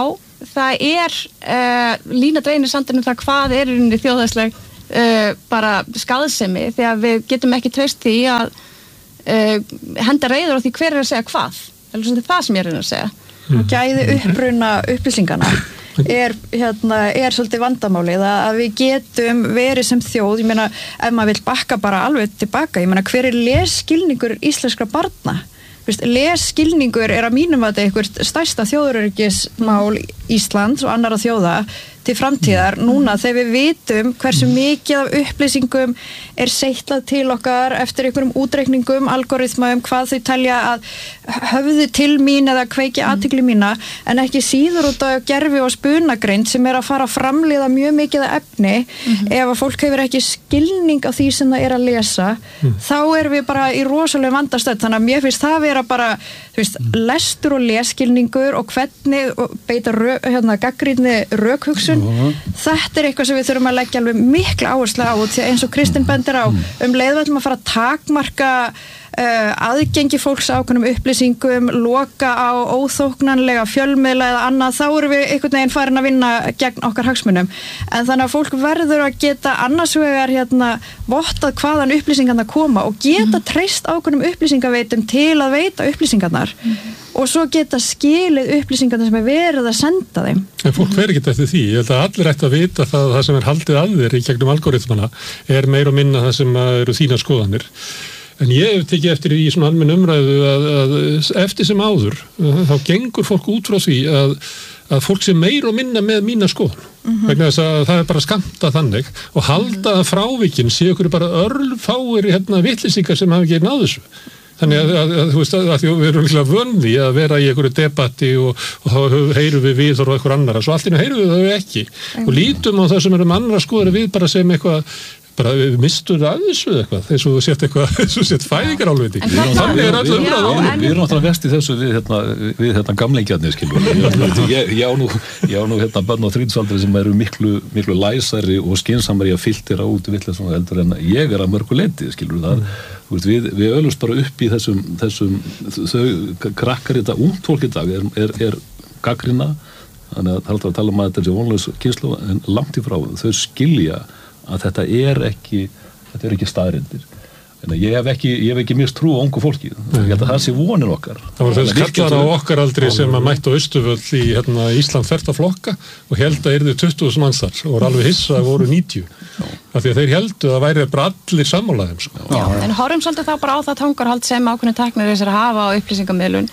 það lína dreinir sandinn það hvað í rauninni þjóðhagsleg bara skaðsemi þegar við getum ekki treyst því að henda reiður á því hver að segja hvað. Það sem ég að segja. Gæði uppruna upplýsingana er svolítið vandamálið að við getum verið sem þjóð, ég meina ef maður vill bakka bara alveg tilbaka, ég meina hver lesskilningur íslenskra barna? Lesskilningur að mínum að þetta eitthvað stærsta þjóðaröryggismál Íslands og annarra þjóða til framtíðar núna þegar við vitum hversu mikið af upplýsingum seitlað til okkar eftir einhverjum útreikningum, algoritmum, hvað þau telja að höfðu til mín eða kveiki athygli mína, en ekki síður út á gervi og spunagreind sem að fara að framleiða mjög mikið af efni. Ef að fólk hefur ekki skilning á því sem það að lesa, þá erum við bara í rosalega vandastödd. Þannig að mér finnst það vera bara, þú veist, lestur og lesskilningur og hvernig beita gagnrýni rökhugsun. Þetta eitthvað sem við þurfum að leggja alveg mikla áherslu á, því eins og Kristinn bendir á, leið við ætlum að fara að takmarka aðgengi fólks á ákveðnum upplýsingum, loka á óþóknanlega fjölmiðla eða annað, þá erum við einhvern veginn farin að vinna gegn okkar hagsmunum. En þannig að fólk verður að geta annars vegar vottað hvaðan upplýsingarna koma og geta treyst ákveðnum upplýsingaveitum til að veita upplýsingarnar og svo geta skilið upplýsingarna sem verið að senda þeim. En fólk fer ekki eftir því. Ég held að allir ætti að vita það sem haldið að þér í gegnum algoritmana meir og minna það sem eru þínar skoðanir. En ég hef tekið eftir í svona almenn umræðu að eftir sem áður þá gengur fólk út frá því að fólk sé meir og minna með mína skoðun. Vegna þess að það bara skamta þannig og halda að frávikin séu ykkur bara örlfáir vitlýsingar sem hafa ekki náð þessu. Þannig að þú veist að við erum líklega vönði að vera í einhverju debatti og þá heyrum við viðhorf og einhver annara, svo allt í einu heyrum við þau ekki og lítum á það sem erum annara skoðari við bara sem eitthvað bara við mistur að þessu eitthvað þess að þú sett fæðingarálviti þannig öll umræða við erum náttúrulega vest í þessu við gamleikjarnir skilur ég á nú börn á þrítugsaldri sem eru miklu læsari og skynsamari að filtera út vitleysu heldur en ég að mörgu leyti skilur það við ölumst bara upp í þessum þau krakkar þetta ungt fólk í dag er gagnrýna þannig að það er alltaf að tala um að þetta er vonlaus kynslóð en langt í frá þau skilja að þetta er ekki staðreyndir. En ég hef ekki mist trú á ungu fólki. Ég held að það sé vonin okkar. Það var þess kallar á okkar aldri sem að mættu á Austurvöll í Ísland þvert á flokka og held að yrðu 20.000 manns þar og voru alveg hissa að voru 90. Af því að þeir heldu að væri bara allir sammálaðum. Sko. Já, en horfum svolítið þá bara á það tangarhald sem ákveðnir tæknir þessar hafa á upplýsingamiðlun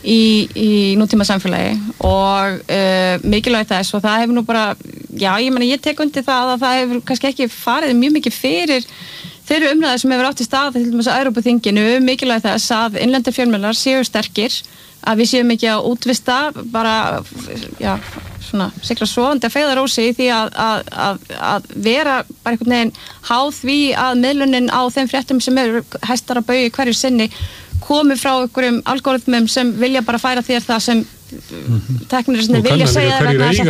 í nútíma samfélagi og mikilvægt þess og það hefur nú bara, já ég meina ég tek undir það að það hefur kannski ekki farið mjög mikið fyrir þeirri umræði sem hefur átt í stað til dæmis á Evrópuþinginu mikilvægt þess að innlendir fjölmiðlar séu sterkir að við séum ekki að útvista bara, já, svona sikra sofandi að feigðarósi í því að vera bara einhvern veginn háð því að miðlunin á þeim fréttum sem eru hæstar að baugi hverju sinni komi frá einhverjum algoritmum sem vilja bara færa þér það sem teknir vilja segja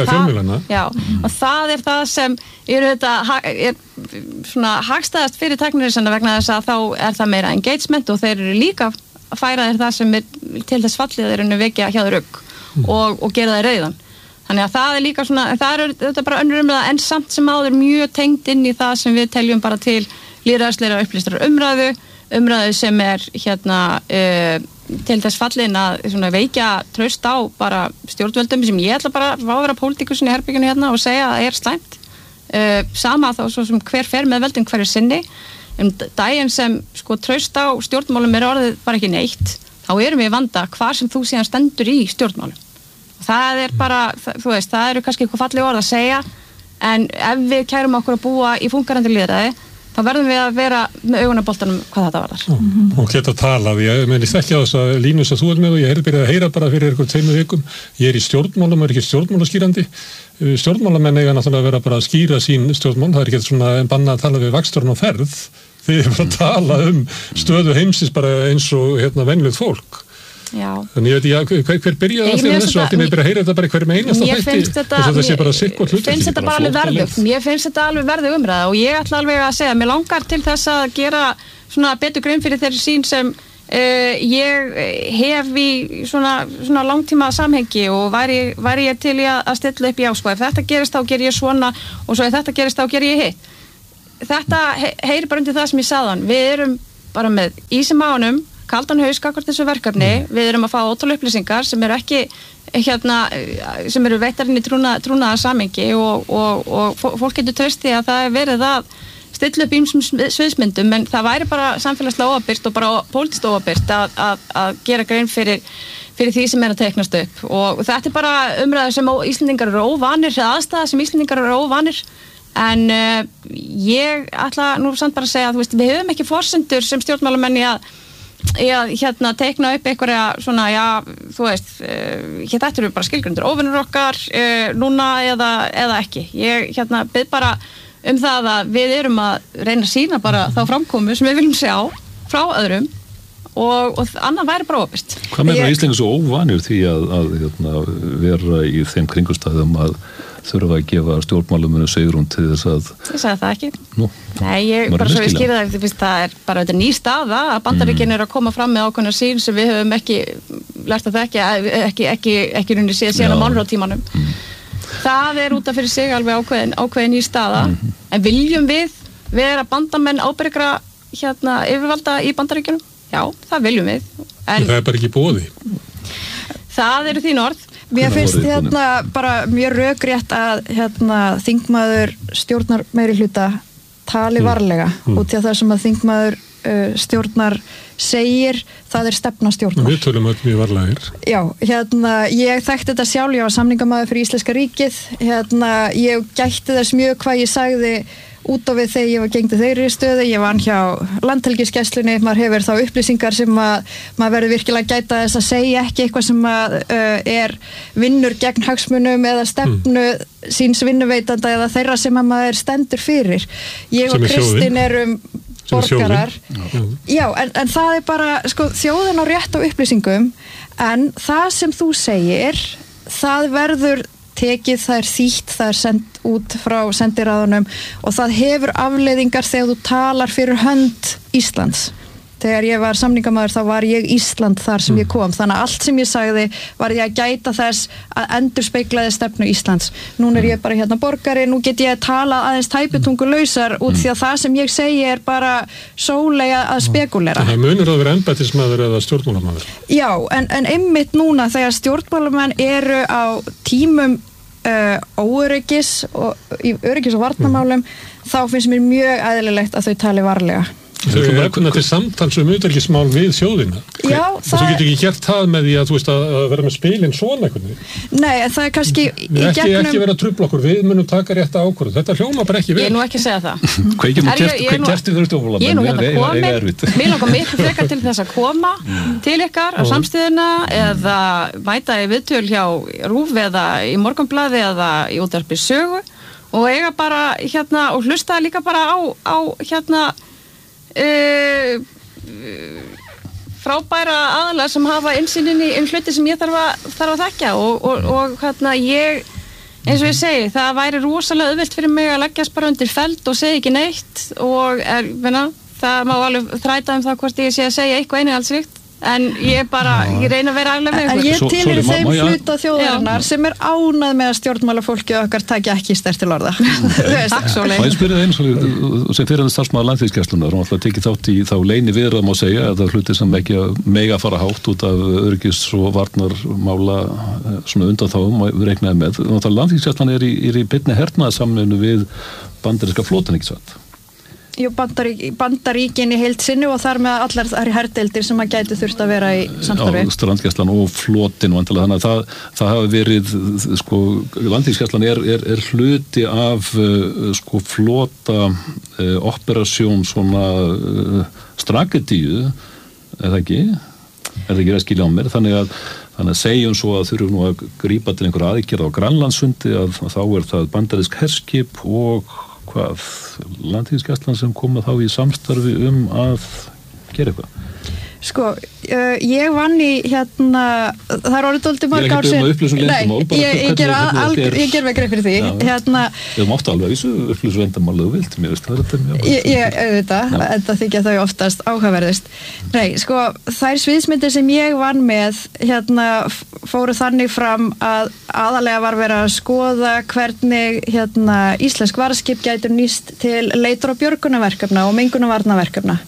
og það er það sem er svona hagstæðast fyrir teknir vegna þess að þá er það meira engagement og þeir eru líka að færa þér það sem er til þess fallið þeir eru vekja hjá þeir og gera þeir rauðan. Þannig að það er líka svona, það er þetta bara önnur umræða en samt sem áður mjög tengt inn í það sem við teljum bara til lýðræðislegra upplýstrar umræðu sem er til þess fallin að veikja traust á bara stjórnvöldum sem ég ætla bara að vera pólitíkusin í herbyggjunni og segja að er slæmt sama þá svo sem hver fer með veldin hverju sinni daginn sem traust á stjórnmálum er orðið bara ekki neitt þá erum við vanda hvar sem þú síðan stendur í stjórnmálum það er bara, þú veist, það eru kannski eitthvað falleg orð að segja en ef við kærum okkur að búa í fungerandi lýðræði þá verðum við að vera með augunaboltanum hvað þetta varðar. Og geta að tala, ég mennist ekki á þess að línu sem þú ert með og ég byrjaði að heyra bara fyrir einhver 2 vikum. Ég er í stjórnmálum, er ekki stjórnmálaskýrandi. Stjórnmálamenn eiga náttúrulega að vera bara að skýra sín stjórnmál, það er ekki svona bannað að tala við vagnstjórn og ferð. Þið er bara að tala stöðu heimsins bara eins og venjulegt fólk. Já. Þannig ég veit ekki hver byrjaði að þeirra þessu að ég byrja að heyra þetta bara hverjum einasta þætti þess að þetta sé bara sikkert hluti. Mér finnst þetta bara alveg verðug. Mér finnst þetta alveg verðug umræða og ég ætla alveg að segja mér langar til þess að gera svona betur grein fyrir þeirri sín sem ég hef í svona langtíma samhengi og væri ég til í að stilla upp ef þetta gerist þá ger ég svona og svo ef þetta gerist þá ger ég hitt. Þetta heyrir bara undir það sem ég sagðan. Við erum bara með ís í maganum, kaldan haus gagnvart þessu verkefni, við erum að fá ótrúlega upplýsingar sem eru ekki sem eru veittar inn í trúnaðar samhengi og fólk getur treysti að það er verið að stilla upp ýmsum sviðsmyndum, en það væri bara samfélagslega óábyrgt og bara pólitískt óábyrgt að gera grein fyrir því sem er að teiknast upp og þetta er bara umræður sem Íslendingar eru óvanir, aðstæða sem Íslendingar eru óvanir, en ég ætla nú samt bara að segja að við höfum ekki forsendur sem stjórnmálamenn í að teikna upp einhverja svona, þetta eru bara skilgrundir óvinur okkar núna eða ekki. Ég bið bara það að við erum að reyna að sýna bara þá framkomu sem við viljum sjá frá öðrum og annan væri bara óbyrst. Hvað með Íslendingar svo óvanir því að vera í þeim kringumstæðum að þurfa að gefa stjórnmálamönnum svigrúm til þess að... Ég sagði það ekki. Nei, ég bara svo ég skýra það er bara þetta ný staða að Bandaríkin eru að koma fram með ákveðna sín sem við höfum ekki lært að þekka, ekki runni síðan á málrótímanum. Það er út af fyrir sig alveg ákveðin ný staða, en viljum við vera bandamenn ábyrgra yfirvalda í Bandaríkjunum? Já, það viljum við. En það er bara ekki boði. Það eru þín orð. Mér finnst bara mjög rökrétt að þingmaður stjórnar meiri hluta tali varlega út í að það sem að þingmaður stjórnar segir, það er stefna stjórnar. Við tölum öll mjög varlegir. Já, ég þekkti þetta sjálf, ég var samningamaður fyrir Íslenska ríkið, ég gætti þess mjög hvað ég sagði út á við þegar ég var gegndi þeirri stöðu, ég vann hjá Landhelgisgæslunni, maður hefur þá upplýsingar sem maður verður virkilega gæta þess að segja ekki eitthvað sem er vinnur gegn hagsmunum eða stefnu síns vinnuveitanda eða þeirra sem maður stendur fyrir. Ég og Kristín erum borgarar. Já, en það er bara, þjóðin á rétt á upplýsingum, en það sem þú segir, það verður tekið, það er þýtt, það er sendt út frá sendiráðunum og það hefur afleiðingar þegar þú talar fyrir hönd Íslands. Þegar ég var samningamaður þá var ég Ísland þar sem ég kom, þannig að allt sem ég sagði var ég að gæta þess að endurspeglaði stefnu Íslands. Núna er ég bara borgari, nú get ég að tala aðeins tæpitungulausar út því að það sem ég segi er bara sólega að spekulera. Það munur að vera embættismaður eða stjórnmálamaður. Já, en einmitt núna þegar stjórnmálamenn eru á tímum óöryggis og í öryggis- og varnarmálum, þá finnst mér mjög eðlilegt að þau tali varlega. Þau eru efna til samtals utanríkismál við þjóðina. Já, þú getur ekki gert það með því að vera með spilin svona einhvern. Nei, en það er kannski ekki vera að trufla okkur, við munum taka rétta ákvörðun. Þetta hljóma bara ekki vel. Ég er nú ekki að segja það. Hvað gerti þau stjórnmálamenn? Ég er nú komin, mér langar miklu frekar til þess að koma til ykkar á samstöðuna eða mæta í viðtöl hjá RÚV eða í Morgunblaði eða í útvarpi Sögu og eiga bara og hlusta líka bara á frábæra aðalega sem hafa innsýnin í hluti sem ég þarf að þekkja og ég, eins og ég segi, það væri rosalega auðvelt fyrir mig að leggjast bara undir feld og segja ekki neitt og það má alveg þræta það hvort ég sé að segja eitthvað einihaldsríkt en ég reyna að vera aflega með en ég tilheyri þeim hluta þjóðarinnar sem er ánað með að stjórnmálafólki okkar taki ekki sterkt til orða. Takk svo leið. Ég spyrir eins og sem fyrir starfsmaður Landhelgisgæslunnar og alltaf tekið þátt í þá leyni viðræðum má segja að það hluti sem ekki mega fara hátt út af öryggis og varnarmála svona undanþágum og reiknaði með. Landhelgisgæslan er í beinni hernaðarsamvinnu við bandaríska flotann, ekki satt? Jú, Bandaríkin í heild sinni og þar með allar þær herdeildir sem að gæti þurft að vera í samstarfi. Já, strandgæslan og flotin og þannig að það hafi verið, Landhelgisgæslan er hluti af flota operasjón svona strategíu, er það ekki? Er það ekki að skilja á mér? Þannig að segjum svo að þurfum nú að grípa til einhverja aðgerð á Grænlandssundi að þá er það bandarísk herskip og Landhelgisgæslan sem koma þá í samstarfi að gera eitthvað. Sko, ég vann í það orðið dóldi mörg ár síðan. Ég ger mig greið fyrir því. Þú máttu alveg þessu upplýsu leyndarmál þú vilt, mér veist það þetta mjög. Ég auðvitað, þetta þykja þau oftast áhugaverðist. Nei, sko, þær sviðsmyndir sem ég vann með, fóru þannig fram að aðalega var verið að skoða hvernig, íslensk varðskip gætu nýst til leitar- og björgunarverkefna og mengunarvarnaverkefna.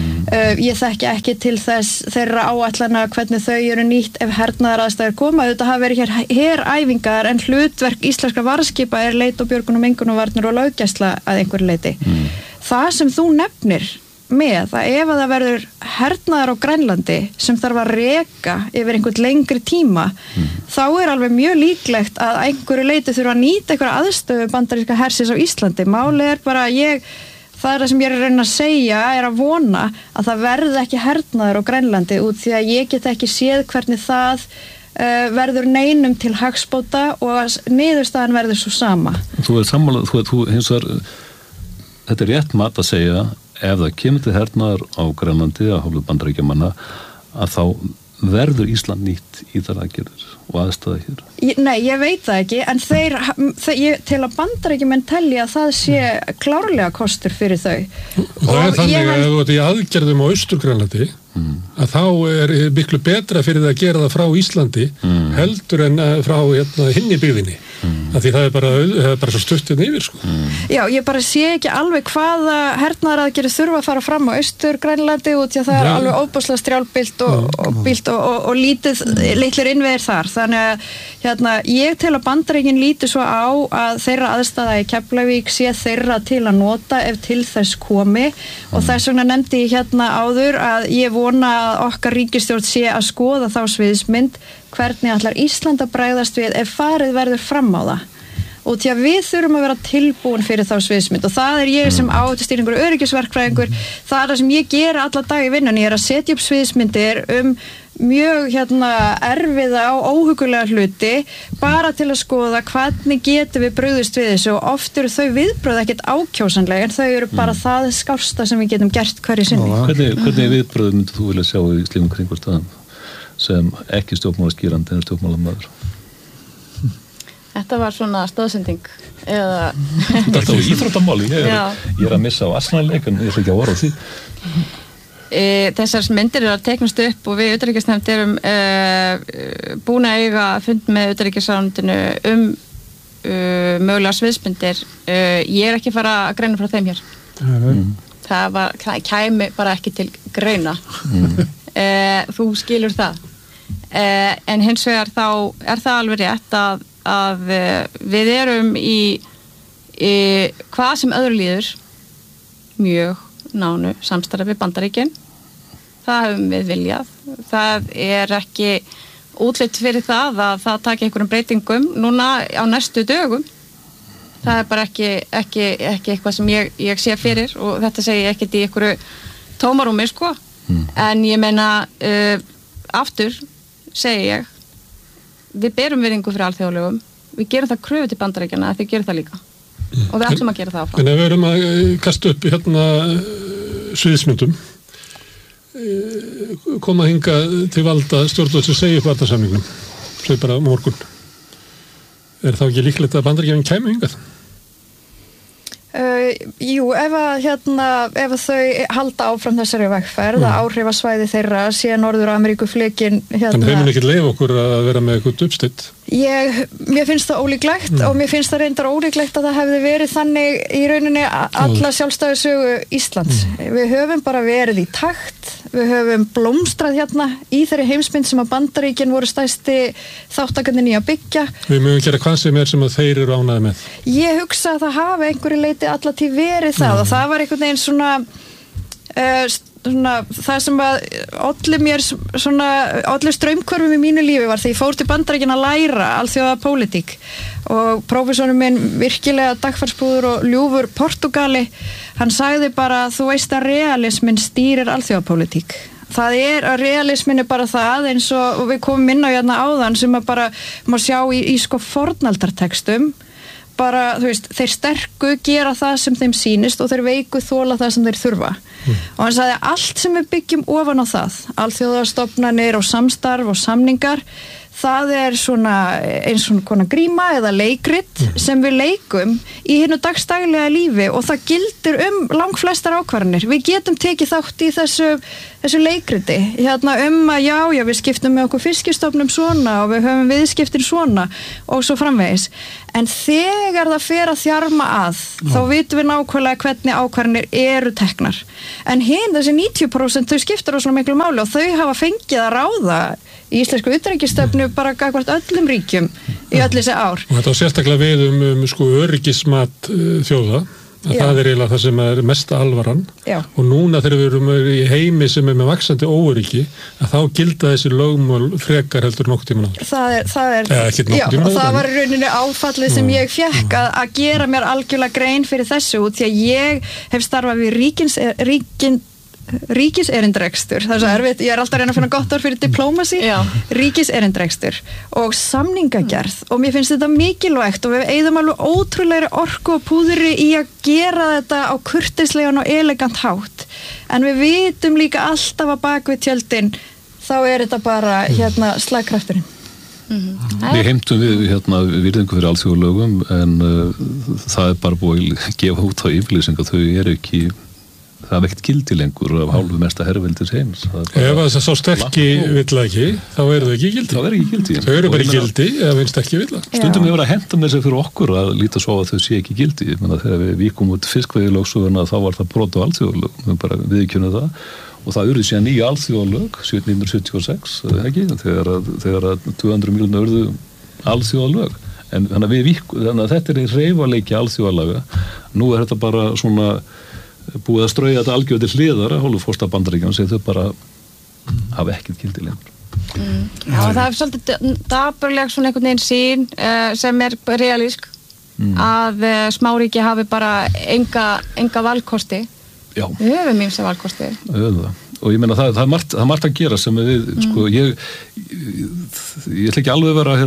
Ég þekki ekki til þeirra áætlana hvernig þau eru nýtt ef hernaðaraðstæður koma. Þetta hafa verið heræfingar en hlutverk íslenskra varðskipa leit- og björgun og mengunarvarnir og löggæsla að einhverju leyti. Það sem þú nefnir með að ef að það verður hernaðar á Grænlandi sem þarf að reka yfir einhvern lengri tíma þá alveg mjög líklegt að einhverju leyti þurfa að nýta einhverja aðstöðu bandaríska hersins á Íslandi. Málið bara það sem ég að reyna að segja að vona að það verði ekki hernaður á Grænlandi út því að ég get ekki séð hvernig það verður neinum til hagsbóta og niðurstaðan verður svo sama. Þú sammálað, þú hins vegar þetta rétt mat að segja ef það kemur til hernaður á Grænlandi að hálfu Bandaríkjamanna að þá verður Ísland nýtt í þar aðgerðir og aðstæða hér? Nei, ég veit það ekki, en til að Bandaríkjamenn telja að það sé klárlega kostur fyrir þau. Það þannig að ef þú ert í aðgerðum á Austur-Grænlandi að þá miklu betra fyrir það að gera það frá Íslandi heldur en frá hinni byggðinni. Því það bara svo stutt yfir, sko. Já, ég bara sé ekki alveg hvaða hernaðaraðgerðir þurfa að fara fram á Austur-Grænlandi út í að það alveg óbúslega strjálbýlt og litlir innviðir þar. Þannig að ég tel að Bandaríkin líti svo á að þeirra aðstæða í Keflavík sé þeirra til að nota ef til þess komi og þess vegna nefndi ég áður að ég vona að okkar ríkisstjórn sé að skoða þá sviðsmynd hvernig ætlar Ísland að bregðast við ef farið verður fram á það. Og því að við þurfum að vera tilbúin fyrir þá sviðsmynd og það ég sem áhættustýringur og öryggisverkfræðingur, það sem ég gera alla dag í vinnunni, ég að setja upp sviðsmyndir mjög erfiða og óhugulega hluti bara til að skoða hvernig getum við brugðist við þessu og oft eru þau viðbröð ekkert ákjósanlega en þau eru bara það skársta sem við getum gert hverju sinni. Hvernig viðbröð myndir þú vilja sjá í slíkum kringumstæðum sem ekki stjórnmálaskýrandi en stjórnmálamaður? Þetta var svona stóðsending eða... Þetta var íþróttamáli, ég að missa á Arsenal-leik en ég ætla ekki að orða því. Þessar myndir að teiknast upp og við utanríkisnefnd erum búin að eiga fund með utanríkisráðuneytinu mögulega sviðsmyndir. Ég ekki fara að greina frá þeim hér. Það kæmi bara ekki til greina. Þú skilur það. En hins vegar þá það alveg rétt að við erum í hvað sem öðru líður mjög nánu samstarfi við Bandaríkin. Það höfum við viljað. Það ekki útlit fyrir það að það taki einhverjum breytingum núna á næstu dögum. Það bara ekki eitthvað sem ég sé fyrir og þetta segi ég ekkert í einhverju tómarúmi, sko. En ég meina aftur segi ég við berum virðingu fyrir alþjóðalögum, við gerum það kröfu til Bandaríkjanna að þið gerum það líka og við ætlum að gera það áfram. En ef við erum að kasta upp sviðsmyndum koma hingað til valda stjórnvöld sem segja upp varnarsamningnum svo bara morgun þá ekki líklegt að Bandaríkjamenn kæmu hingað? Jú, ef þau halda áfram þessari vegferð að áhrifasvæði þeirra sé Norður-Ameríku flekin Þannig þeir mun ekki leyfa okkur að vera með eitthvað uppstitt? Mér finnst það ólíklegt og mér finnst það reyndar ólíklegt að það hefði verið þannig í rauninni alla sjálfstæðu sögu Íslands. Við höfum bara verið í takt, við höfum blómstrað í þeirri heimsmynd sem að Bandaríkin voru stærsti þáttakandinn í að byggja. Við mögum gera hvað sem að þeir eru ánægði með. Ég hugsa að það hafi einhverju leyti allatíð verið það og það var einhvern veginn svona það sem að olli straumkvörfum í mínu lífi var því ég fór til Bandaríkjanna að læra alþjóða pólitík og prófessorinn minn virkilega dagfarsbúður og ljúfur Portugali, hann sagði bara þú veist að realismin stýrir alþjóða pólitík. Það að realismin bara það eins og við komum inn á áðan sem að bara má sjá í fornaldartekstum bara, þú veist, þeir sterku gera það sem þeim sýnist og þeir veiku þola það sem þeir þurfa. Og hann sagði að allt sem við byggjum ofan á það, alþjóðastofnanir og samstarf og samningar, það svona eins og konar gríma eða leikrit sem við leikum í hinu dagstaglega lífi og það gildir langflestar ákvarðanir. Við getum tekið þátt í þessu leikriti að já, við skiptum með okkur fiskistofnum svona og við höfum viðskiptin svona og svo framvegis. En þegar það fer að þjarma þá vitum við nákvæmlega hvernig ákvarðanir eru teknar. En þessi 90% þau skiptir rosalega miklu máli og þau hafa fengið að ráða í íslensku utanríkisstefnu bara gagnvart öllum ríkjum í öll þessi ár. Og þetta á sérstaklega við öryggismat þjóða, að það eiginlega það sem mesta alvaran. Já. Og núna þegar við erum í heimi sem með vaxandi óöryggi, að þá gilda þessi lögmál frekar heldur nokkuð tímann áður. Og það var í rauninni áfallið sem ég fékk að gera mér algjörlega grein fyrir þessu út því að ég hef starfað við ríkiserindrekstur, það er svo erfitt, ég alltaf að reyna að finna gott orð fyrir diplómasi, ríkiserindrekstur og samningagerð og mér finnst þetta mikilvægt og við eyðum alveg ótrúlegri orku og púðri í að gera þetta á kurteislegan og elegant hátt, en við vitum líka alltaf að bak við tjöldin þá þetta bara slagkrafturinn. Við heimtum við virðingu fyrir alþjóðalögum en það bara búið að gefa út á yfirlýsingu, þau ekki það er ekkert gildi lengur af hálfu mesta herveldis heims. Ef það sá sterki vill ekki, þá eru þau ekki gildi. Það ekki gildi. Þau eru bara gildi eða finnst ekki vill. Stundum hefur að henda með sig fyrir okkur að líta svo að þau sé ekki gildi. Þegar við víkum út fiskveiðilögsöguna þá var það brot á alþjóðalög. Við bara viðurkennum það. Og það urðu síðan nýja alþjóðalög 1976, ekki? Þegar 200 miljónir urðu alþjóðalög. En þannig að þetta í hreyfaleiki alþjóðalaga. Nú þetta bara svona búið að strauja þetta algjörð til hliðar að hálfu fórsta Bandaríkjanna sem þau bara hafa ekkert gildi lengur. Já, það er svolítið dapurleg svona einhvern veginn sín sem realísk að smáríki hafi bara enga valkosti. Já. Við höfum ýmsa valkosti. Og ég meina það er margt að gera sem við, ég ætla ekki alveg vera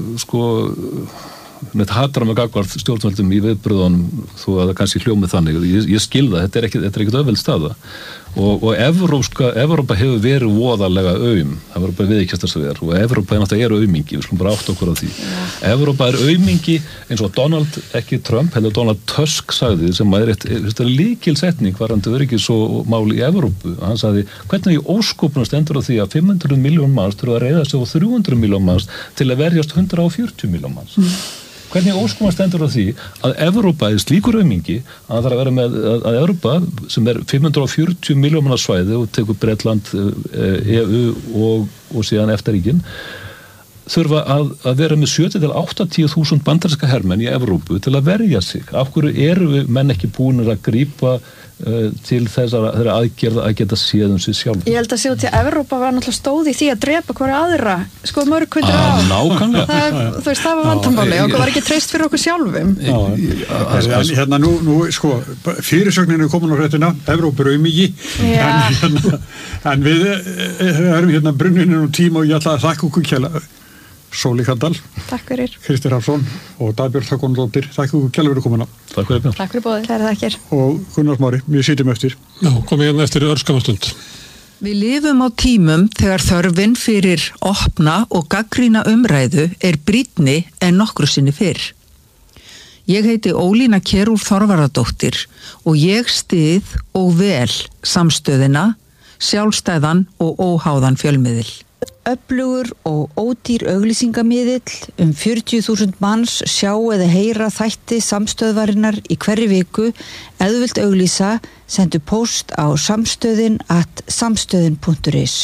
með hatrar með gagvart stjórnvöldum í viðbröðunum þó að það kannski hljómið þannig ég skil það, þetta er ekkert öðveld staða og Evrópa hefur verið voðalega það verður bara viðkjast þess að vera og Evrópa náttúrulega aumingi, við skulum bara átta okkur á því Evrópa aumingi eins og ekki Trump, heldur Donald Tusk sagði sem er lykilsetning varðandi öryggis og máli í Evrópu hann sagði, hvernig í óskopuna stendur á því að 500 miljón manns þurfa að reiða sig á 300 miljón manns til að verjast 140 miljón manns Hvernig óskuma stendur á því að Evrópa er slíkur aumingi að það þarf að vera með að Evrópa sem er 540 milljóna svæði og tekur Bretland, EU og síðan EFTA-ríkin þurfa að vera með 70-80.000 bandaríska hermenn í Evrópu til að verja sig. Af hverju eru við menn ekki búinir að grípa til þeirra aðgerða að geta séð sig sjálf. Ég held að séu til að Evrópa var náttúrulega stóð í því að drepa hverja aðra mörg hundur á. Nákvæmlega. Það var vandamáli og okkur var ekki treyst fyrir okkur sjálfum. Hérna nú fyrirsögnin er komin á hrettina, Evrópa er aumingi en við erum hérna brunninn tíma og ég ætla að þakka okkur kjærlega. Sóli Kandal. Takk fyrir. Kristi Hrafsson og Dagbjörn Þakkonadóttir. Takk fyrir kjærlega fyrir komuna. Takk fyrir Björn. Takk fyrir boðið. Kæra þakkir. Og Gunnar Smári, við sitjum eftir. Já, komum hérna eftir örskamastund. Við lifum á tímum þegar þörfin fyrir opna og gagnrýna umræðu er brýnni en nokkru sinni fyrr. Ég heiti Ólína Kjerúl Þorvaradóttir og ég styð og vel samstöðina, sjálfstæðan og óháðan fjölmiðil. Öflugur og ódýr auglýsingamiðill 40.000 manns sjá eða heyra þætti samstöðvarinnar í hverri viku eða þú vilt auglýsa, sendu post á samstöðin@samstöðin.is.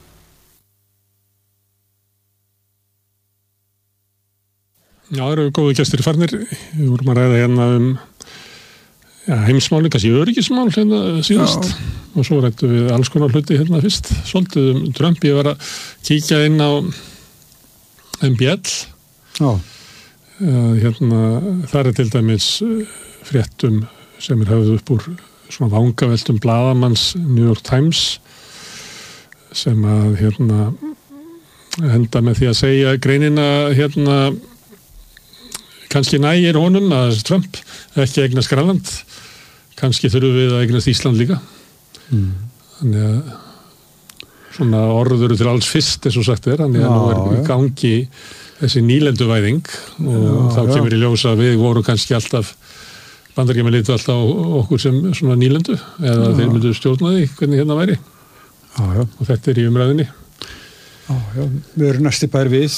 Já, það eru góði gestir farnir. Við vorum að ræða hérna heimsmáli, kannski öryggismál hérna síðast og svo rættum við alls konar hluti hérna fyrst. Svolítið Trump, ég var að kíkja inn á MBL. Já. Hérna, þar til dæmis fréttum sem höfðu upp úr svona vangaveltum blaðamanns New York Times sem að hérna enda með því að segja greinina hérna kannski nægir honum að Trump ekki eignast Grænland, kannski þurfum við að eignast Ísland líka. Þannig að svona orður til alls fyrst eins og sagt þannig að nú í gangi þessi nýlenduvæðing og þá kemur í ljós að við vorum kannski alltaf Bandaríkjamenn litu alltaf á okkur sem svona nýlendu eða þeir myndu stjórna því hvernig hérna væri og þetta í umræðinni. Við erum næsti bær við.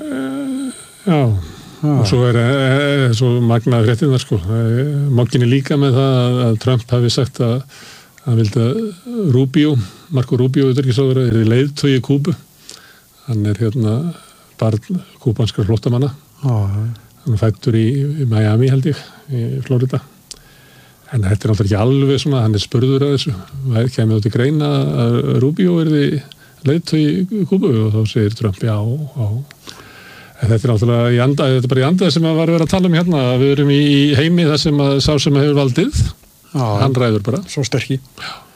Og svo svo magnaður fréttirnar sko. Mokkinni líka með það að Trump hafi sagt að hann vildi að Marco Rubio utanríkisráðherra yrði leiðtogi Kúbu. Hann hérna barn kúbanskra flóttamanna. Hann fæddur í Miami held ég, í Florida. En þetta náttúrulega ekki alveg svona, hann spurður að þessu. Það kemur þá til greina að Rubio yrði leiðtogi Kúbu og þá segir Trump já. En þetta náttúrulega þetta bara í anda sem að var verið að tala hérna. Við erum í heimi þar sem að sá sem hefur valdið, hann ræður bara. Svo sterki. Já.